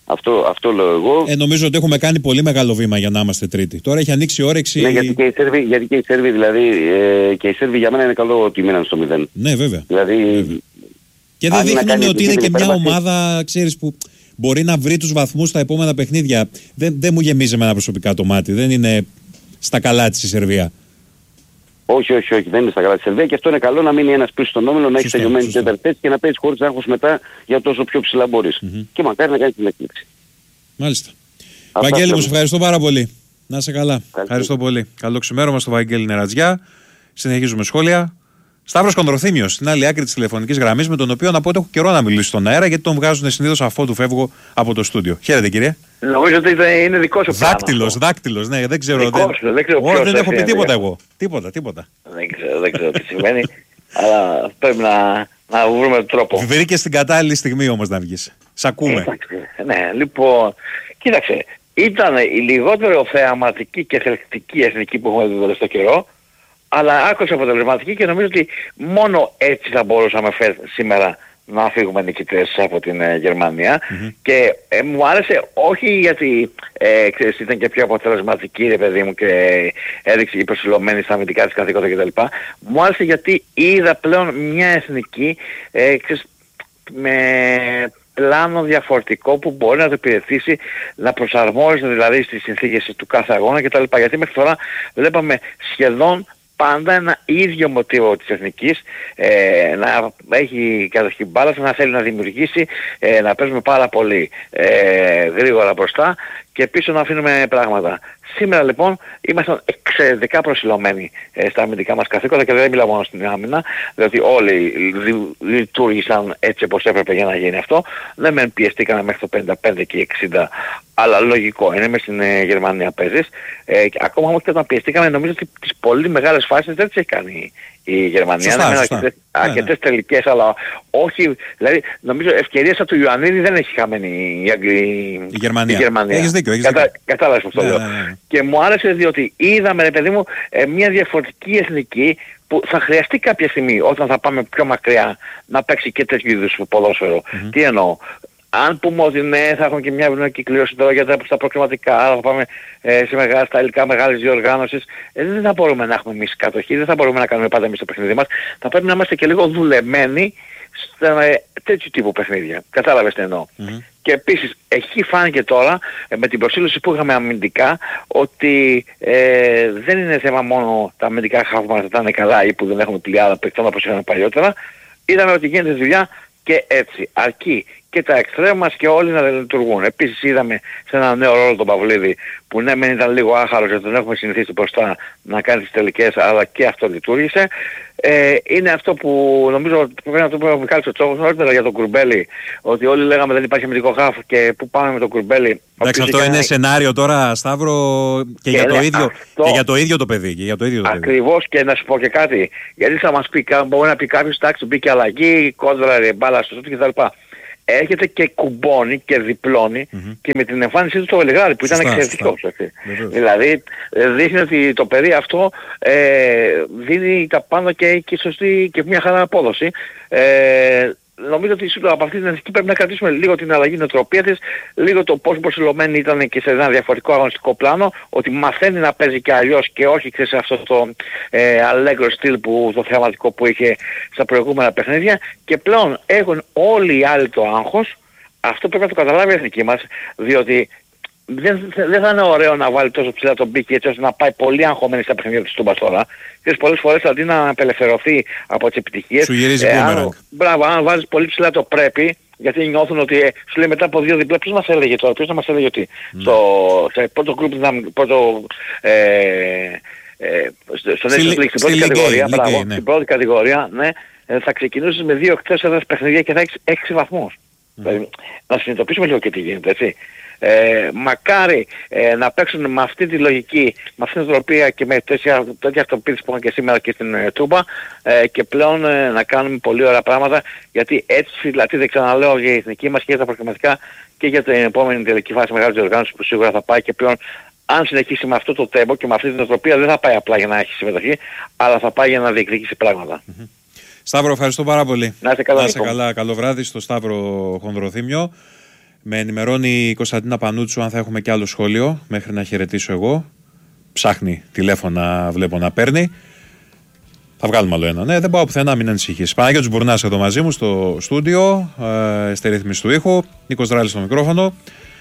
Αυτό, αυτό λέω εγώ. Ε, νομίζω ότι έχουμε κάνει πολύ μεγάλο βήμα για να είμαστε τρίτη. Τώρα έχει ανοίξει η όρεξη. Ναι, γιατί και οι Σέρβοι, γιατί και οι Σέρβοι, δηλαδή, ε, και οι Σέρβοι για μένα είναι καλό ότι μείναν στο μηδέν. Ναι, βέβαια. Δηλαδή, βέβαια. Και δεν δείχνουν ότι είναι και μια ομάδα, ξέρεις, που μπορεί να βρει τους βαθμούς στα επόμενα παιχνίδια. Δεν, δεν μου γεμίζει με ένα προσωπικά το μάτι. Δεν είναι στα καλά της η Σερβία. Όχι, όχι, όχι, δεν είναι στα καλά της Σερβία και αυτό είναι καλό να μείνει ένας πίσω στον όμιλο, να έχει τελειωμένη την τέταρτη θέση και να παίζει χωρίς άγχος μετά για τόσο πιο ψηλά μπορείς. Mm-hmm. Και μακάρι να κάνει την έκπληξη. Μάλιστα. Βαγγέλη, μου σε ευχαριστώ πάρα πολύ. Να είσαι καλά. Καλή. Ευχαριστώ πολύ. Καλό ξημέρωμα στο Βαγγέλη Νερατζιά. Συνεχίζουμε σχόλια. Σταύρος Κονδροθύμιος, στην άλλη άκρη της τηλεφωνικής γραμμής, με τον οποίο να πω ότι έχω καιρό να μιλήσω στον αέρα, γιατί τον βγάζουν συνήθως αφότου φεύγω από το στούντιο. Χαίρετε, κύριε. Νομίζω ότι είναι δικό σου πράγμα. Δάκτυλος, δάκτυλος, ναι, δεν ξέρω. Δικός, δεν, δεν, ξέρω Ω, δεν έχω πει τίποτα εγώ. Τίποτα, τίποτα. Δεν ξέρω, δεν ξέρω τι συμβαίνει, αλλά πρέπει να, να βρούμε τον τρόπο. Βρήκε στην κατάλληλη στιγμή όμως να βγεις. Σ' ακούμε. Ε, ναι, λοιπόν, κοίταξε, ήταν η λιγότερο θεαματική και θελκτική εθνική που έχουμε δει το τελευταίο καιρό, αλλά άκουσα αποτελεσματική και νομίζω ότι μόνο έτσι θα μπορούσαμε φε, σήμερα να φύγουμε νικητές από την ε, Γερμανία. Mm-hmm. Και ε, μου άρεσε όχι γιατί ε, ξέρεις, ήταν και πιο αποτελεσματική, ρε παιδί μου, και έδειξε και προσιλωμένη στα αμυντικά της καθήκοντα κτλ. Μου άρεσε γιατί είδα πλέον μια εθνική ε, ξέρεις, με πλάνο διαφορετικό που μπορεί να το υπηρετήσει, να προσαρμόζεται δηλαδή στις συνθήκες του κάθε αγώνα κτλ. Γιατί μέχρι τώρα βλέπαμε σχεδόν πάντα ένα ίδιο μοτίβο της εθνικής, ε, να έχει καταρχήν μπάλα, να θέλει να δημιουργήσει, ε, να παίζουμε πάρα πολύ ε, γρήγορα μπροστά και πίσω να αφήνουμε πράγματα. Σήμερα λοιπόν ήμασταν εξαιρετικά προσιλωμένοι ε, στα αμυντικά μας καθήκοντα και δεν μιλάω μόνο στην άμυνα, διότι όλοι λειτουργήσαν έτσι όπως έπρεπε για να γίνει αυτό. Δεν μεν πιεστήκαμε μέχρι το πενήντα πέντε και εξήντα, αλλά λογικό είναι, μες στην ε, Γερμανία παίζεις. Ε, ακόμα όμως και όταν πιεστήκαμε, νομίζω ότι τις πολύ μεγάλες φάσεις δεν τις έχει κάνει η Γερμανία. Σωστά, είναι σωστά. αρκετές, αρκετές ναι, ναι. τελικές, αλλά όχι, δηλαδή νομίζω ευκαιρίες από του Ιωαννίδη δεν έχει χαμένη η, η, η Γερμανία. Η Γερμανία. Έχεις δίκιο, έχεις Κατα, δίκιο. Κατάλαβες πως το ναι, λέω. Ναι, ναι. Και μου άρεσε διότι είδαμε, ρε παιδί μου, ε, μια διαφορετική εθνική που θα χρειαστεί κάποια στιγμή όταν θα πάμε πιο μακριά να παίξει και τέτοιου είδους ποδόσφαιρο. Mm-hmm. Τι εννοώ. Αν πούμε ότι ναι, θα έχουμε και μια ευνοϊκή κλήρωση τώρα για τα, στα προκριματικά, άρα θα πάμε ε, σε μεγάλα, στα υλικά μεγάλες διοργάνωσης, ε, δεν θα μπορούμε να έχουμε εμείς κατοχή, δεν θα μπορούμε να κάνουμε πάντα εμείς το παιχνίδι μας. Θα πρέπει να είμαστε και λίγο δουλεμένοι στα ε, τέτοιου τύπου παιχνίδια. Κατάλαβες τι εννοώ. Mm-hmm. Και επίσης, εκεί φάνηκε τώρα, ε, με την προσήλωση που είχαμε αμυντικά, ότι ε, δεν είναι θέμα μόνο τα αμυντικά χάφματα να ήταν καλά ή που δεν έχουμε πλειάδα παιχτών όπως είχαμε παλιότερα. Είδαμε ότι γίνεται δουλειά και έτσι. Αρκεί και τα εξτρέμ μας και όλοι να λειτουργούν. Επίσης είδαμε σε ένα νέο ρόλο τον Παυλίδη που ναι μεν ήταν λίγο άχαρος γιατί τον έχουμε συνηθίσει μπροστά να κάνει τις τελικές, αλλά και αυτό λειτουργήσε. Ε, είναι αυτό που νομίζω πρέπει να το πούμε ο Μιχάλης ο Τσόχος νωρίτερα για τον Κουρμπέλη, ότι όλοι λέγαμε δεν υπάρχει αμυντικό χάφ και πού πάμε με τον Κουρμπέλη. Εντάξει, αυτό είναι ένα... σενάριο τώρα, Σταύρο, και, και, για το ίδιο, αυτό... και για το ίδιο το παιδί. Και για το ίδιο το Ακριβώς παιδί. Και να σου πω και κάτι, γιατί θα μας πει, μπορεί να πει κάποιος, εντάξει, μπήκε αλλαγή, κόντρα, μπάλα στο σούτ κτλ. Έρχεται και κουμπώνει και διπλώνει mm-hmm. και με την εμφάνισή του στο Βελιγράδι που ήταν εξαιρετικός. Δηλαδή δείχνει ότι το παιδί αυτό ε, δίνει τα πάνω και, και σωστή και μια χαρά απόδοση. Ε, νομίζω ότι από αυτή την εθνική πρέπει να κρατήσουμε λίγο την αλλαγή νοοτροπία της, λίγο το πώς προσιλωμένη ήταν και σε ένα διαφορετικό αγωνιστικό πλάνο, ότι μαθαίνει να παίζει και αλλιώς και όχι ξέρεις, σε αυτό το ε, αλέγκρο στυλ που, το θεαματικό που είχε στα προηγούμενα παιχνίδια και πλέον έχουν όλοι οι άλλοι το άγχος. Αυτό πρέπει να το καταλάβει η εθνική μας, διότι δεν, δεν θα είναι ωραίο να βάλει τόσο ψηλά τον πίκη έτσι ώστε να πάει πολύ αγχωμένη στα παιχνίδια της Τούμπας τώρα. Και πολλές φορές αντί να απελευθερωθεί από τις επιτυχίες, σου γυρίζει ε, αν, μπράβο, αν βάζεις πολύ ψηλά το πρέπει, γιατί νιώθουν ότι ε, σου λέει μετά από δύο διπλά, ποιος μας έλεγε τώρα, ποιος να μας έλεγε ότι mm. στο, σε πρώτο group, πρώτο, ε, ε, στο Nations League, στην πρώτη κατηγορία, μπράβο, ναι. στην πρώτη κατηγορία, ναι, ε, θα ξεκινήσεις με δύο εκτός έδρας παιχνίδια και θα έχεις έξι βαθμούς. Mm. Δηλαδή, να συνειδητοποιήσουμε λίγο και τι γίνεται, έτσι. Ε, μακάρι ε, να παίξουν με αυτή τη λογική, με αυτή την οτροπία και με τέτοια, τέτοια αυτοποίηση που έχουμε και σήμερα και στην ε, Τούμπα ε, και πλέον ε, να κάνουμε πολύ ωραία πράγματα, γιατί έτσι δηλαδή δεν ξαναλέω για η εθνική μας και για τα προκριματικά και για την επόμενη τελική φάση μεγάλης διοργάνωσης που σίγουρα θα πάει και πλέον αν συνεχίσει με αυτό το τέμπο και με αυτή την οτροπία δεν θα πάει απλά για να έχει συμμετοχή, αλλά θα πάει για να διεκδικήσει πράγματα. Mm-hmm. Σταύρο, ευχαριστώ πάρα πολύ. Να είστε καλά. Να είστε καλά. Καλό βράδυ στο Σταύρο Χονδροθύμιο. Με ενημερώνει η Κωνσταντίνα Πανούτσου αν θα έχουμε και άλλο σχόλιο μέχρι να χαιρετήσω εγώ. Ψάχνει τηλέφωνα, βλέπω να παίρνει. Θα βγάλουμε άλλο ένα. Ναι, δεν πάω πουθενά, μην ανησυχείς. Παναγιώτης Μπουρνάς εδώ μαζί μου στο στούντιο, ε, στη ρύθμιση του ήχου. Νίκος Δράλης στο μικρόφωνο.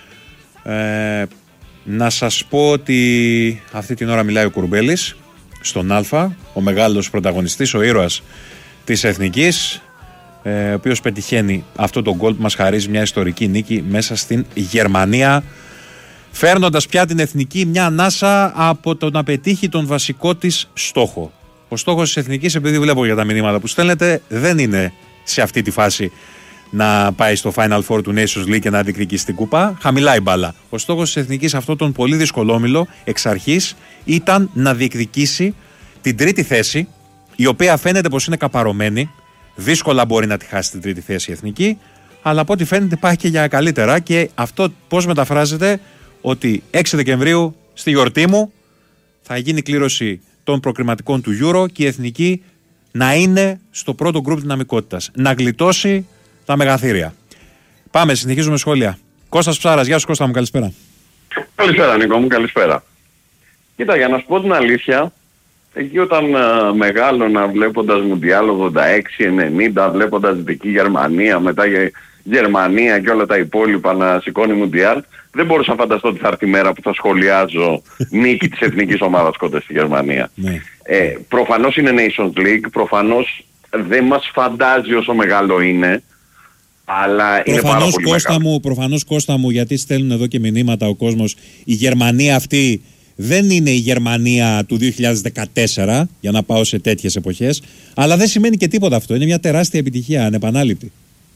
Ε, να σας πω ότι αυτή την ώρα μιλάει ο Κουρμπέλης στον Α, ο μεγάλος πρωταγωνιστής, ο ήρωας της Εθνικής, ε, ο οποίος πετυχαίνει αυτό το γκολ που μας χαρίζει μια ιστορική νίκη μέσα στην Γερμανία, φέρνοντας πια την Εθνική μια ανάσα από το να πετύχει τον βασικό της στόχο. Ο στόχος της Εθνικής, επειδή βλέπω για τα μηνύματα που στέλνετε, δεν είναι σε αυτή τη φάση να πάει στο Final Four του Nations League και να διεκδικήσει την κούπα. Χαμηλά η μπάλα. Ο στόχος της Εθνικής, αυτό τον πολύ δύσκολο όμιλο εξ αρχής, ήταν να διεκδικήσει την τρίτη θέση, η οποία φαίνεται πως είναι καπαρωμένη. Δύσκολα μπορεί να τη χάσει την τρίτη θέση η Εθνική, αλλά από ό,τι φαίνεται πάει και για καλύτερα. Και αυτό πώς μεταφράζεται? Ότι έξι Δεκεμβρίου στη γιορτή μου θα γίνει κλήρωση των προκριματικών του Euro και η Εθνική να είναι στο πρώτο γκρουπ δυναμικότητας. Να γλιτώσει τα μεγαθύρια. Πάμε, συνεχίζουμε σχόλια. Κώστας Ψάρας, γεια σου Κώστα μου, καλησπέρα. Καλησπέρα Νίκο μου, καλησπέρα. Κοίτα, για να σου πω την αλήθεια, εκεί όταν uh, μεγάλωνα βλέποντας Μουντιάλ ογδόντα έξι ενενήντα, βλέποντας Δυτική Γερμανία, μετά Γερμανία και όλα τα υπόλοιπα να σηκώνει Μουντιάλ, δεν μπορούσα να φανταστώ ότι θα έρθει η μέρα που θα σχολιάζω νίκη της εθνικής ομάδας κοντά στη Γερμανία. Ναι. Ε, προφανώς είναι Nations League, προφανώς δεν μας φαντάζει όσο μεγάλο είναι, αλλά είναι πάρα πολύ Κώστα μεγάλο. Μου, προφανώς Κώστα μου, γιατί στέλνουν εδώ και μηνύματα ο κόσμος, η Γερμανία αυτή δεν είναι η Γερμανία του δύο χιλιάδες δεκατέσσερα, για να πάω σε τέτοιες εποχές, αλλά δεν σημαίνει και τίποτα αυτό. Είναι μια τεράστια επιτυχία, ανεπανάληπτη.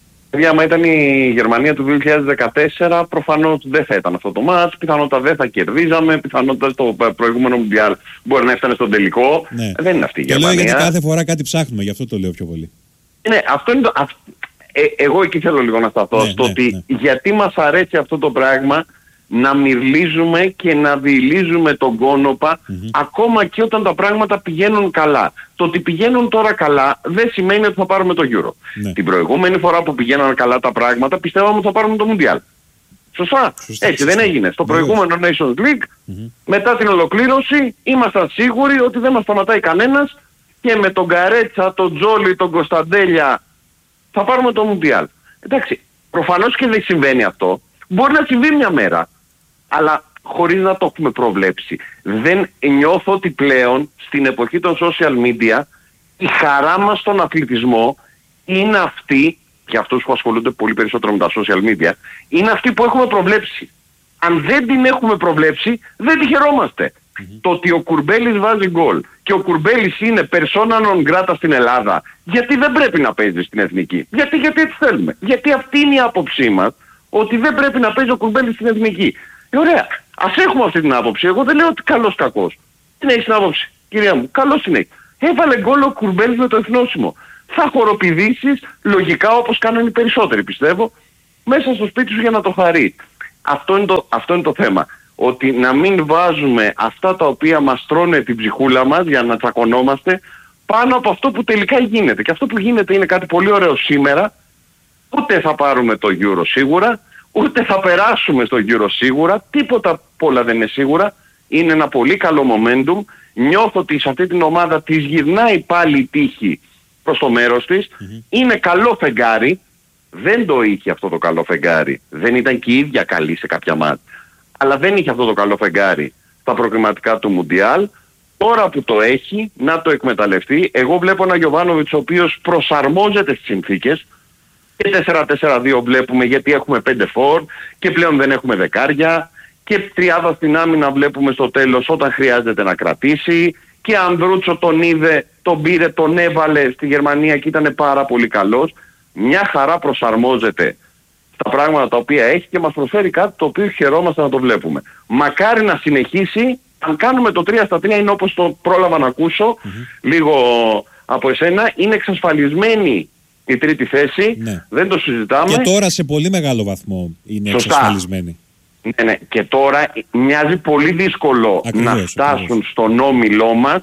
Άμα ήταν η Γερμανία του δύο χιλιάδες δεκατέσσερα, προφανώς δεν θα ήταν αυτό το μάτς, πιθανότατα δεν θα κερδίζαμε, πιθανότατα στο προηγούμενο Μουντιάλ μπορεί να έφτανε στον τελικό. Ναι. Δεν είναι αυτή η και Γερμανία. Λέω γιατί κάθε φορά κάτι ψάχνουμε, γι' αυτό το λέω πιο πολύ. Ναι, αυτό είναι το... αυ... Ε, εγώ εκεί θέλω λίγο να σταθώ, ναι, στο ναι, ότι ναι. γιατί μας αρέσει αυτό το πράγμα να μυρλίζουμε και να διηλίζουμε τον κόνοπα mm-hmm. ακόμα και όταν τα πράγματα πηγαίνουν καλά. Το ότι πηγαίνουν τώρα καλά δεν σημαίνει ότι θα πάρουμε το Euro. Ναι. Την προηγούμενη φορά που πηγαίναν καλά τα πράγματα πιστεύαμε ότι θα πάρουμε το Mundial. Σωστά. Σωστά. Έτσι δεν έγινε. Στο προηγούμενο Nations League mm-hmm. μετά την ολοκλήρωση ήμασταν σίγουροι ότι δεν μας σταματάει κανένας και με τον Καρέτσα, τον Τζόλι, τον Κωνσταντέλια θα πάρουμε το Mundial. Εντάξει, προφανώς και δεν συμβαίνει αυτό. Μπορεί να συμβεί μια μέρα, αλλά χωρίς να το έχουμε προβλέψει. Δεν νιώθω ότι πλέον στην εποχή των social media η χαρά μας στον αθλητισμό είναι αυτή, και αυτούς που ασχολούνται πολύ περισσότερο με τα social media, είναι αυτή που έχουμε προβλέψει. Αν δεν την έχουμε προβλέψει, δεν τη χαιρόμαστε. Mm-hmm. Το ότι ο Κουρμπέλης βάζει γκολ και ο Κουρμπέλης είναι persona non grata στην Ελλάδα, γιατί δεν πρέπει να παίζει στην εθνική? Γιατί, γιατί έτσι θέλουμε. Γιατί αυτή είναι η άποψή μας, ότι δεν πρέπει να παίζει ο Κουρμπέλης στην εθνική. Ε, ωραία. Ας έχουμε αυτή την άποψη. Εγώ δεν λέω ότι καλός κακός. Δεν έχεις την άποψη, κυρία μου. Καλός είναι. Έβαλε γκολ ο Κουρμπέλης με το εθνόσημο. Θα χοροπηδήσεις λογικά όπως κάνουν οι περισσότεροι, πιστεύω, μέσα στο σπίτι σου για να το χαρεί. Αυτό είναι το, αυτό είναι το θέμα. Ότι να μην βάζουμε αυτά τα οποία μας τρώνε την ψυχούλα μας για να τσακωνόμαστε πάνω από αυτό που τελικά γίνεται. Και αυτό που γίνεται είναι κάτι πολύ ωραίο σήμερα. Ούτε θα πάρουμε το Euro σίγουρα, ούτε θα περάσουμε στο Euro σίγουρα, τίποτα απ' όλα δεν είναι σίγουρα. Είναι ένα πολύ καλό momentum. Νιώθω ότι σε αυτή την ομάδα της γυρνάει πάλι η τύχη προς το μέρος της. Mm-hmm. Είναι καλό φεγγάρι. Δεν το είχε αυτό το καλό φεγγάρι. Δεν ήταν και η ίδια καλή σε κάποια μάτια. Αλλά δεν είχε αυτό το καλό φεγγάρι στα προκριματικά του Μουντιάλ. Τώρα που το έχει, να το εκμεταλλευτεί. Εγώ βλέπω έναν Γιοβάνοβιτς ο οποίος προσαρμόζεται στις συνθήκες. Και τέσσερα τέσσερα δύο βλέπουμε γιατί έχουμε πέντε φορ και πλέον δεν έχουμε δεκάρια. Και τριάδα στην άμυνα βλέπουμε στο τέλος όταν χρειάζεται να κρατήσει. Και Ανδρούτσο τον είδε, τον πήρε, τον έβαλε στη Γερμανία και ήταν πάρα πολύ καλός. Μια χαρά προσαρμόζεται στα πράγματα τα οποία έχει και μας προσφέρει κάτι το οποίο χαιρόμαστε να το βλέπουμε. Μακάρι να συνεχίσει. Αν κάνουμε το τρία στα τρία είναι όπως το πρόλαβα να ακούσω mm-hmm. λίγο από εσένα. Είναι εξασφαλισμένη η τρίτη θέση. Ναι. Δεν το συζητάμε. Και τώρα σε πολύ μεγάλο βαθμό είναι Σωστά. εξασφαλισμένη. Ναι, ναι. Και τώρα μοιάζει πολύ δύσκολο ακριβώς, να φτάσουν ακριβώς. στον όμιλό μας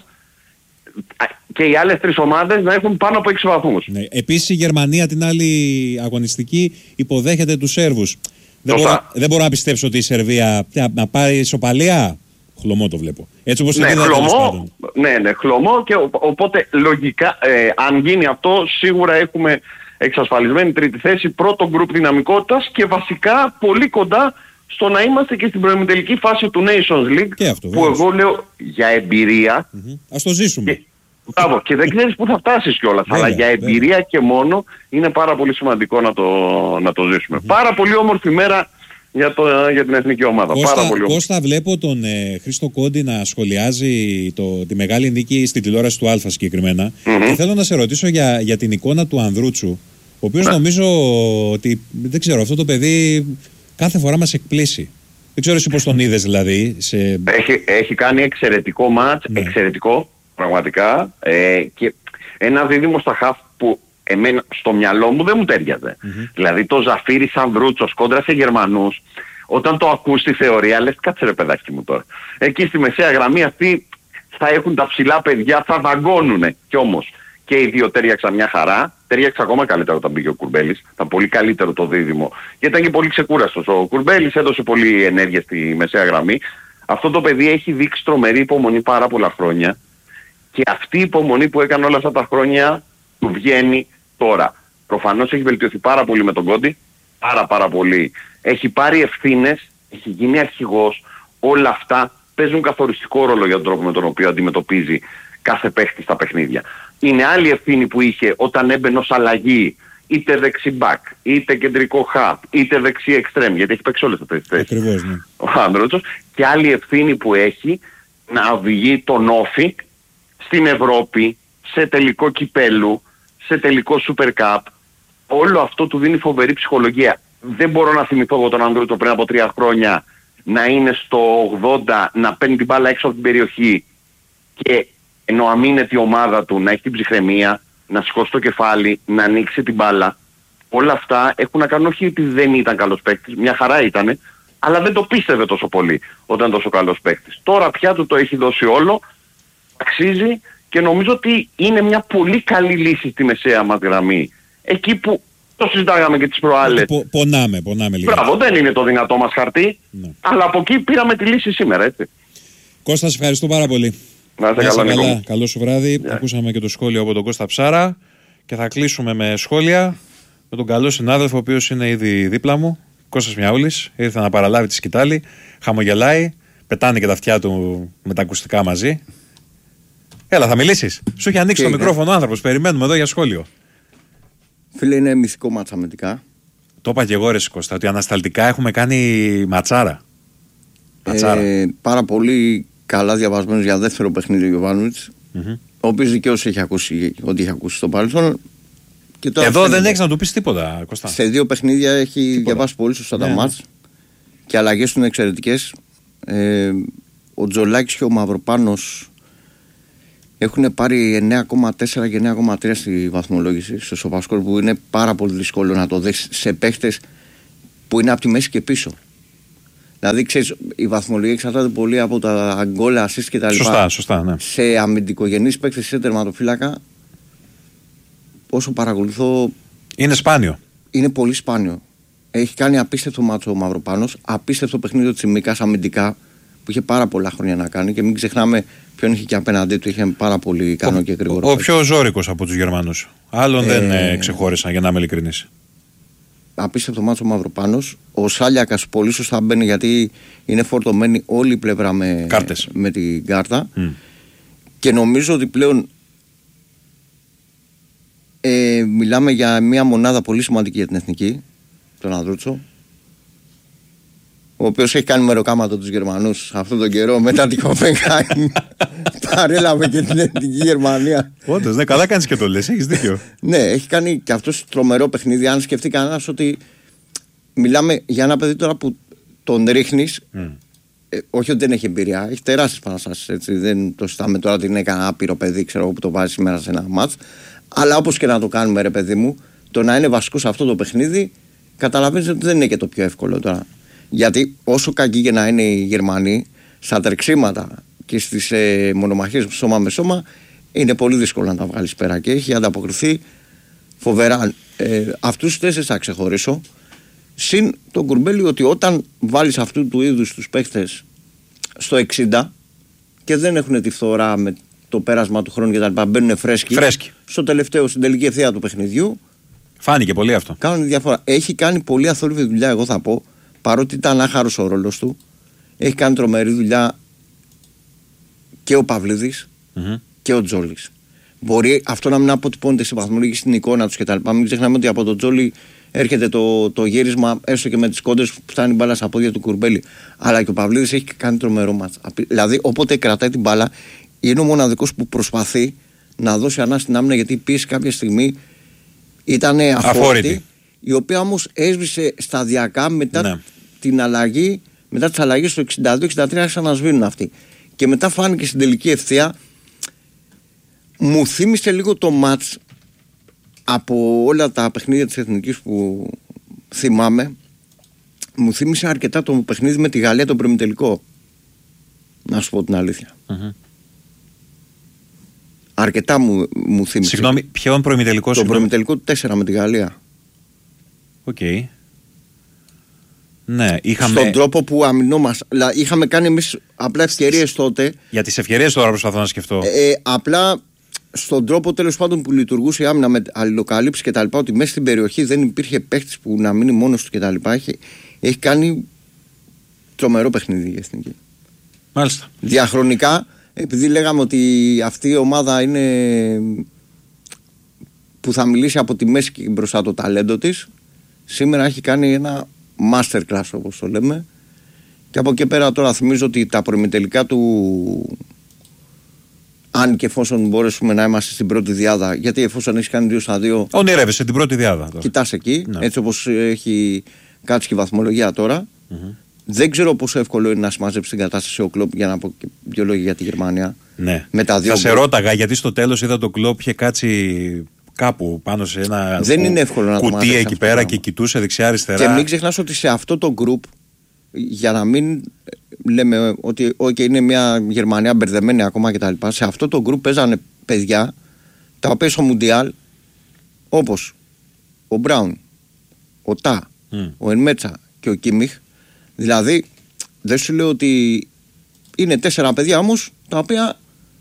και οι άλλες τρεις ομάδες να έχουν πάνω από έξι βαθμούς. Ναι. Επίσης η Γερμανία την άλλη αγωνιστική υποδέχεται τους Σέρβους. Δεν μπορώ, δεν μπορώ να πιστέψω ότι η Σερβία να πάρει ισοπαλία. Χλωμό το βλέπω. Έτσι όπως ναι, χλωμό, ναι, ναι, χλωμό και ο, οπότε λογικά ε, αν γίνει αυτό σίγουρα έχουμε εξασφαλισμένη τρίτη θέση, πρώτο γκρουπ δυναμικότητας και βασικά πολύ κοντά στο να είμαστε και στην προημιτελική φάση του Nations League και αυτό, που βέβαια. Εγώ λέω για εμπειρία. Mm-hmm. Ας το ζήσουμε. Και, μπράβο, και δεν ξέρεις πού θα φτάσεις κιόλας, αλλά για εμπειρία βέβαια. Και μόνο είναι πάρα πολύ σημαντικό να το, να το ζήσουμε. Mm-hmm. Πάρα πολύ όμορφη μέρα για, το, για την εθνική ομάδα. Κώστα, πάρα πολύ όμορφη. Κώστα, βλέπω τον ε, Χρήστο Κόντι να σχολιάζει το, τη μεγάλη νίκη στην τηλεόραση του Αλφα συγκεκριμένα mm-hmm. και θέλω να σε ρωτήσω για, για την εικόνα του Ανδρούτσου, ο οποίος ναι. νομίζω ότι, δεν ξέρω, αυτό το παιδί κάθε φορά μας εκπλήσει. Δεν ξέρω εσύ πώς τον είδες δηλαδή. Σε... Έχει, έχει κάνει εξαιρετικό μάτς, ναι. εξαιρετικό πραγματικά ε, και ένα δίδυμο στα χαφ που εμένα στο μυαλό μου δεν μου τέριαζε. Mm-hmm. Δηλαδή το Ζαφίρι Ανδρούτσος κόντρα σε Γερμανούς, όταν το ακούς στη θεωρία λες κάτσε ρε παιδάκι μου τώρα. Εκεί στη μεσαία γραμμή αυτοί θα έχουν τα ψηλά παιδιά, θα δαγκώνουνε. Κι όμως και οι δύο τέριαξαν μια χαρά. Τέριαξε ακόμα καλύτερο όταν πήγε ο Κουρμπέλης. Ήταν πολύ καλύτερο το δίδυμο. Και ήταν και πολύ ξεκούραστος. Ο Κουρμπέλης έδωσε πολύ ενέργεια στη μεσαία γραμμή. Αυτό το παιδί έχει δείξει τρομερή υπομονή πάρα πολλά χρόνια. Και αυτή η υπομονή που έκανε όλα αυτά τα χρόνια του βγαίνει τώρα. Προφανώς έχει βελτιωθεί πάρα πολύ με τον Κόντι. Πάρα πάρα πολύ. Έχει πάρει ευθύνες. Έχει γίνει αρχηγός. Όλα αυτά παίζουν καθοριστικό ρόλο για τον τρόπο με τον οποίο αντιμετωπίζει κάθε παίχτη στα παιχνίδια. Είναι άλλη ευθύνη που είχε όταν έμπαινε ως αλλαγή είτε δεξί μπακ, είτε κεντρικό χαπ, είτε δεξί εξτρέμ, γιατί έχει παίξει όλες αυτές τις θέσεις. Ακριβώς, ναι. Ο Ανδρούτσος. Και άλλη ευθύνη που έχει να οδηγεί τον Όφη στην Ευρώπη, σε τελικό κυπέλου, σε τελικό Super Cup. Όλο αυτό του δίνει φοβερή ψυχολογία. Δεν μπορώ να θυμηθώ εγώ τον Ανδρούτσο πριν από τρία χρόνια να είναι στο ογδόντα, να παίρνει την μπάλα έξω από την περιοχή και ενώ αμήνεται η ομάδα του να έχει την ψυχραιμία, να σηκώσει το κεφάλι, να ανοίξει την μπάλα. Όλα αυτά έχουν να κάνουν όχι ότι δεν ήταν καλός παίκτης, μια χαρά ήτανε, αλλά δεν το πίστευε τόσο πολύ όταν ήταν τόσο καλός παίκτης. Τώρα πια του το έχει δώσει όλο, αξίζει και νομίζω ότι είναι μια πολύ καλή λύση στη μεσαία μας γραμμή. Εκεί που το συζητάγαμε και τις προάλλες. Πο, πονάμε, πονάμε λίγο. Μπράβο, δεν είναι το δυνατό μας χαρτί, ναι. Αλλά από εκεί πήραμε τη λύση σήμερα, έτσι. Κώστα, σε ευχαριστώ πάρα πολύ. Να είστε καλά, καλά. Καλό σου βράδυ. Yeah. Ακούσαμε και το σχόλιο από τον Κώστα Ψάρα και θα κλείσουμε με σχόλια με τον καλό συνάδελφο, ο οποίος είναι ήδη δίπλα μου, Κώστας Μιαούλης. Ήρθε να παραλάβει τη σκητάλη, χαμογελάει, πετάνε και τα αυτιά του με τα ακουστικά μαζί. Έλα, θα μιλήσεις. Σου έχει ανοίξει και το είναι. Μικρόφωνο ο άνθρωπος. Περιμένουμε εδώ για σχόλιο. Φίλε, είναι μυθικό μάτσα αμυντικά. Το είπα και εγώ, ρε Κώστα, ότι ανασταλτικά έχουμε κάνει ματσάρα. ματσάρα. Ε, πάρα πολύ καλά διαβασμένος για δεύτερο παιχνίδι ο Γιοβάνοβιτς, mm-hmm. ο οποίος δικαίως έχει ακούσει ό,τι έχει ακούσει στο παρελθόν. Και τώρα εδώ δεν έχεις να του πεις τίποτα, Κώστα. Σε δύο παιχνίδια έχει τίποτα. Διαβάσει πολύ σωστά τα yeah. μάτς και αλλαγές του είναι εξαιρετικές. Ε, ο Τζολάκης και ο Μαυροπάνος έχουν πάρει εννέα κόμμα τέσσερα και εννέα κόμμα τρία στη βαθμολόγηση στο Σοφασκόρ, που είναι πάρα πολύ δύσκολο να το δεις σε παίχτες που είναι από τη μέση και πίσω. Δηλαδή, ξέρεις, η βαθμολογία εξαρτάται πολύ από τα γκολ, assist και τα λοιπά. Σωστά, σωστά, ναι. Σε αμυντικογενείς παίκτες σε τερματοφύλακα, όσο παρακολουθώ. Είναι σπάνιο. Είναι πολύ σπάνιο. Έχει κάνει απίστευτο μάτσο ο Μαυροπάνος, απίστευτο παιχνίδι ο Τσιμίκας αμυντικά, που είχε πάρα πολλά χρόνια να κάνει και μην ξεχνάμε ποιον είχε και απέναντί του. Είχε πάρα πολύ ικανό και γρήγορο. Ο, ο πιο ζώρικος από τους Γερμανούς. Άλλον ε... δεν ε, ξεχώρισαν, για να είμαι ειλικρινής. Απίστευτο μάτσο ο Μαυροπάνος. Ο Σάλιακας πολύ σωστά μπαίνει, γιατί είναι φορτωμένη όλη η πλευρά με, με την κάρτα. Mm. Και νομίζω ότι πλέον ε, μιλάμε για μια μονάδα πολύ σημαντική για την εθνική, τον Ανδρούτσο, ο οποίος έχει κάνει μεροκάματο τους Γερμανούς αυτόν τον καιρό μετά την Κοπενχάγη. Παρέλαβε και την εθνική Γερμανία. Όντως, ναι, καλά κάνεις και το λες, έχεις δίκιο. Ναι, έχει κάνει και αυτός τρομερό παιχνίδι. Αν σκεφτεί κανένας ότι μιλάμε για ένα παιδί τώρα που τον ρίχνεις, mm. ε, όχι ότι δεν έχει εμπειρία, έχει τεράστιες παραστάσεις. Έτσι, δεν το συζητάμε τώρα ότι είναι κανένα άπειρο παιδί, ξέρω, που το βάζει σήμερα σε ένα μάτς. Αλλά όπως και να το κάνουμε, ρε παιδί μου, το να είναι βασικό σε αυτό το παιχνίδι, καταλαβαίνεις ότι δεν είναι και το πιο εύκολο τώρα. Γιατί όσο κακοί και να είναι οι Γερμανοί, στα τρεξίματα και στις ε, μονομαχίες σώμα με σώμα, είναι πολύ δύσκολο να τα βγάλεις πέρα. Και έχει ανταποκριθεί φοβερά. Ε, αυτούς τους τέσσερις θα ξεχωρίσω. Συν τον Κουρμπέλη ότι όταν βάλεις αυτού του είδους τους παίχτες στο εξήντα και δεν έχουν τη φθορά με το πέρασμα του χρόνου και τα λοιπά, μπαίνουν φρέσκοι, φρέσκοι στο τελευταίο, στην τελική ευθεία του παιχνιδιού. Φάνηκε πολύ αυτό. Κάνουν διαφορά. Έχει κάνει πολύ αθόρυβη δουλειά, εγώ θα πω, παρότι ήταν άχαρος ο ρόλος του. Έχει κάνει τρομερή δουλειά και ο Παυλίδης mm-hmm. και ο Τζόλης. Μπορεί αυτό να μην αποτυπώνεται στη βαθμολογία, στην εικόνα τους κτλ. Μην ξεχνάμε ότι από τον Τζόλη έρχεται το, το γύρισμα, έστω και με τις κόντρες που φτάνει η μπάλα στα πόδια του Κουρμπέλη. Αλλά και ο Παυλίδης έχει κάνει τρομερό μάτς. Δηλαδή, όποτε κρατάει την μπάλα, είναι ο μοναδικός που προσπαθεί να δώσει ανά στην άμυνα, γιατί η πίεση κάποια στιγμή ήταν αφόρητη, η οποία όμως έσβησε σταδιακά μετά ναι. την αλλαγή, μετά τις αλλαγές στο εξήντα δύο εξήντα τρία άρχισαν να σβήνουν αυτοί. Και μετά φάνηκε στην τελική ευθεία. Μου θύμισε λίγο το μάτς από όλα τα παιχνίδια της Εθνικής που θυμάμαι. Μου θύμισε αρκετά το παιχνίδι με τη Γαλλία, το προημιτελικό. Να σου πω την αλήθεια. Mm-hmm. Αρκετά μου, μου θύμισε. Συγγνώμη, ποιον προημιτελικό? Το προημιτελικό του τέσσερα με τη Γαλλία. Οκ. Okay. Ναι, είχαμε... Στον τρόπο που αμυνόμαστε. Δηλαδή, είχαμε κάνει εμείς απλά ευκαιρίες τότε. Για τις ευκαιρίες τώρα προσπαθώ να σκεφτώ. Ε, απλά στον τρόπο τέλος πάντων που λειτουργούσε η άμυνα με αλληλοκαλύψεις και τα λοιπά, ότι μέσα στην περιοχή δεν υπήρχε παίχτης που να μείνει μόνος του και τα λοιπά. Έχει, έχει κάνει τρομερό παιχνίδι η Εθνική. Μάλιστα. Διαχρονικά, επειδή λέγαμε ότι αυτή η ομάδα είναι που θα μιλήσει από τη μέση και μπροστά το ταλέντο της, σήμερα έχει κάνει ένα masterclass, όπως το λέμε. Και από εκεί πέρα τώρα θυμίζω ότι τα προημιτελικά του, αν και εφόσον μπορέσουμε να είμαστε στην πρώτη διάδα, γιατί εφόσον έχει κάνει δύο στα δύο, ονειρεύεσαι την πρώτη διάδα τώρα. Κοιτάς εκεί, ναι. Έτσι όπως έχει κάτσει και η βαθμολογία τώρα. Mm-hmm. Δεν ξέρω πόσο εύκολο είναι να συμμαζέψει την κατάσταση ο Κλόπ, για να πω και δύο λόγια για τη Γερμανία. Ναι. Με τα δύο θα σε ρώταγα, γιατί στο τέλος είδα τον Κλόπ είχε κάτσει κάπου πάνω σε ένα δεν κου... είναι εύκολο να κουτί το εκεί πέρα και κοιτούσε δεξιά-αριστερά. Και μην ξεχνάς ότι σε αυτό το group, για να μην λέμε ότι okay, είναι μια Γερμανία μπερδεμένη ακόμα κτλ. Σε αυτό το group παίζανε παιδιά τα οποία στο Μουντιάλ, όπως ο Μπράουν, ο Τά, mm. ο Ενμέτσα και ο Κίμιχ. Δηλαδή, δεν σου λέω ότι είναι τέσσερα παιδιά όμως τα οποία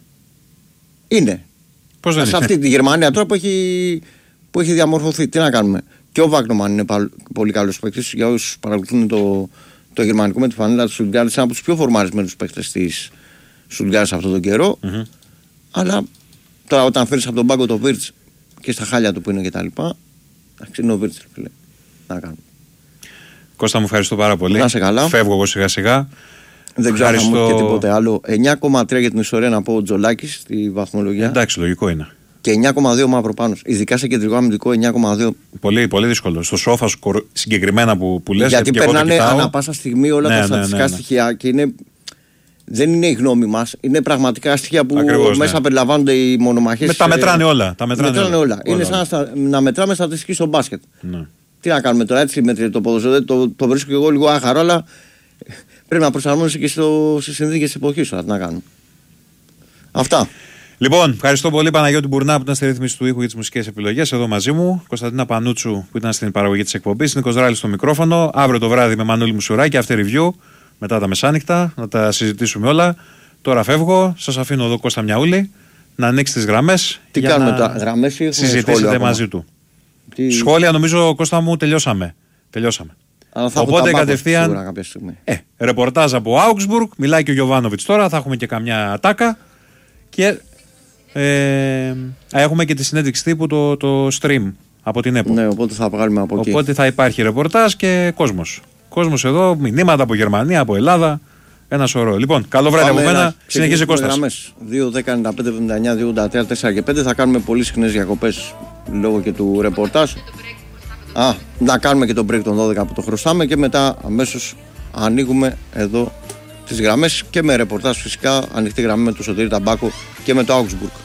είναι. Πώς δεν σε είναι. Αυτή τη Γερμανία τώρα που έχει, που έχει διαμορφωθεί. Τι να κάνουμε. Και ο Βάγνομαν είναι πολύ καλός παίκτης. Για όσους παρακολουθούν το, το γερμανικό με τη φανέλα του Στουτγκάρτ, είναι από τους πιο φορμαρισμένους παίκτες της Στουτγκάρτ αυτόν τον καιρό. Mm-hmm. Αλλά τώρα όταν φέρεις από τον πάγκο το Βίρτς και στα χάλια του που είναι και τα λοιπά, είναι ο Βίρτς, φίλε. Να κάνουμε. Κώστα, μου ευχαριστώ πάρα πολύ. Να σε καλά. Φεύγω εγώ σιγά σιγά. Δεν ξέρω αν θα μου και τίποτε άλλο. εννιά κόμμα τρία για την ιστορία να πω ο Τζολάκης στη βαθμολογία. Εντάξει, λογικό είναι. Και εννιά κόμμα δύο Μαυροπάνος. Ειδικά σε κεντρικό αμυντικό εννιά κόμμα δύο. Πολύ, πολύ δύσκολο. Στο σόφα σου συγκεκριμένα που, που λες. Γιατί περνάνε ανά πάσα στιγμή όλα ναι, τα στατιστικά ναι, ναι, ναι. στοιχεία και είναι. Δεν είναι η γνώμη μας. Είναι πραγματικά στοιχεία που ακριβώς, μέσα ναι. περιλαμβάνονται οι μονομαχίες. Με τα μετράνε όλα. Τα μετράνε, μετράνε όλα. όλα. Είναι όλα. σαν να, να μετράμε στατιστική στο μπάσκετ. Ναι. Τι να κάνουμε τώρα, έτσι μετράει το ποδοσφαίρο. Το, το βρίσκω και εγώ λίγο άχαρο, αλλά πρέπει να προσαρμόζεσαι και στις συνθήκες της εποχής τώρα. Τι να κάνουμε. Αυτά. Λοιπόν, ευχαριστώ πολύ Παναγιώτη Μπουρνά που ήταν στη ρύθμιση του ήχου για τις μουσικές επιλογές εδώ μαζί μου. Κωνσταντίνα Πανούτσου που ήταν στην παραγωγή της εκπομπής. Νίκος Ράλης στο μικρόφωνο. Αύριο το βράδυ με Μανώλη Μουσουράκη, after review μετά τα μεσάνυχτα, να τα συζητήσουμε όλα. Τώρα φεύγω, σας αφήνω εδώ Κώστα Μιαούλη να ανοίξει τις γραμμές. Τι για κάνουμε να τα γραμμές ή συζητήσετε μαζί του. Τι... Σχόλια νομίζω Κώστα μου τελειώσαμε. τελειώσαμε. Οπότε κατευθείαν. Ε, ρεπορτάζ από Augsburg. Μιλάει και ο Γιοβάνοβιτς τώρα. Θα έχουμε και καμιά ατάκα. Και ε, έχουμε και τη συνέντευξη τύπου το, το stream από την ΕΠΟ. Ναι, οπότε θα βγάλουμε από εκεί. Οπότε θα υπάρχει ρεπορτάζ και κόσμος. Κόσμος εδώ, μηνύματα από Γερμανία, από Ελλάδα. Ένα σωρό. Λοιπόν, καλό βράδυ από μένα. Συνεχίζει Κώστας. δύο δέκα ενενήντα πέντε εβδομήντα εννιά δύο ογδόντα τρία τέσσερα και πέντε. Θα κάνουμε πολύ συχνές διακοπές λόγω και του ρεπορτάζ. Α, να κάνουμε και το break των δώδεκα που το χρωστάμε και μετά αμέσως ανοίγουμε εδώ τις γραμμές και με ρεπορτάζ φυσικά. Ανοιχτή γραμμή με το Σωτήρη Ταμπάκο και με το Augsburg.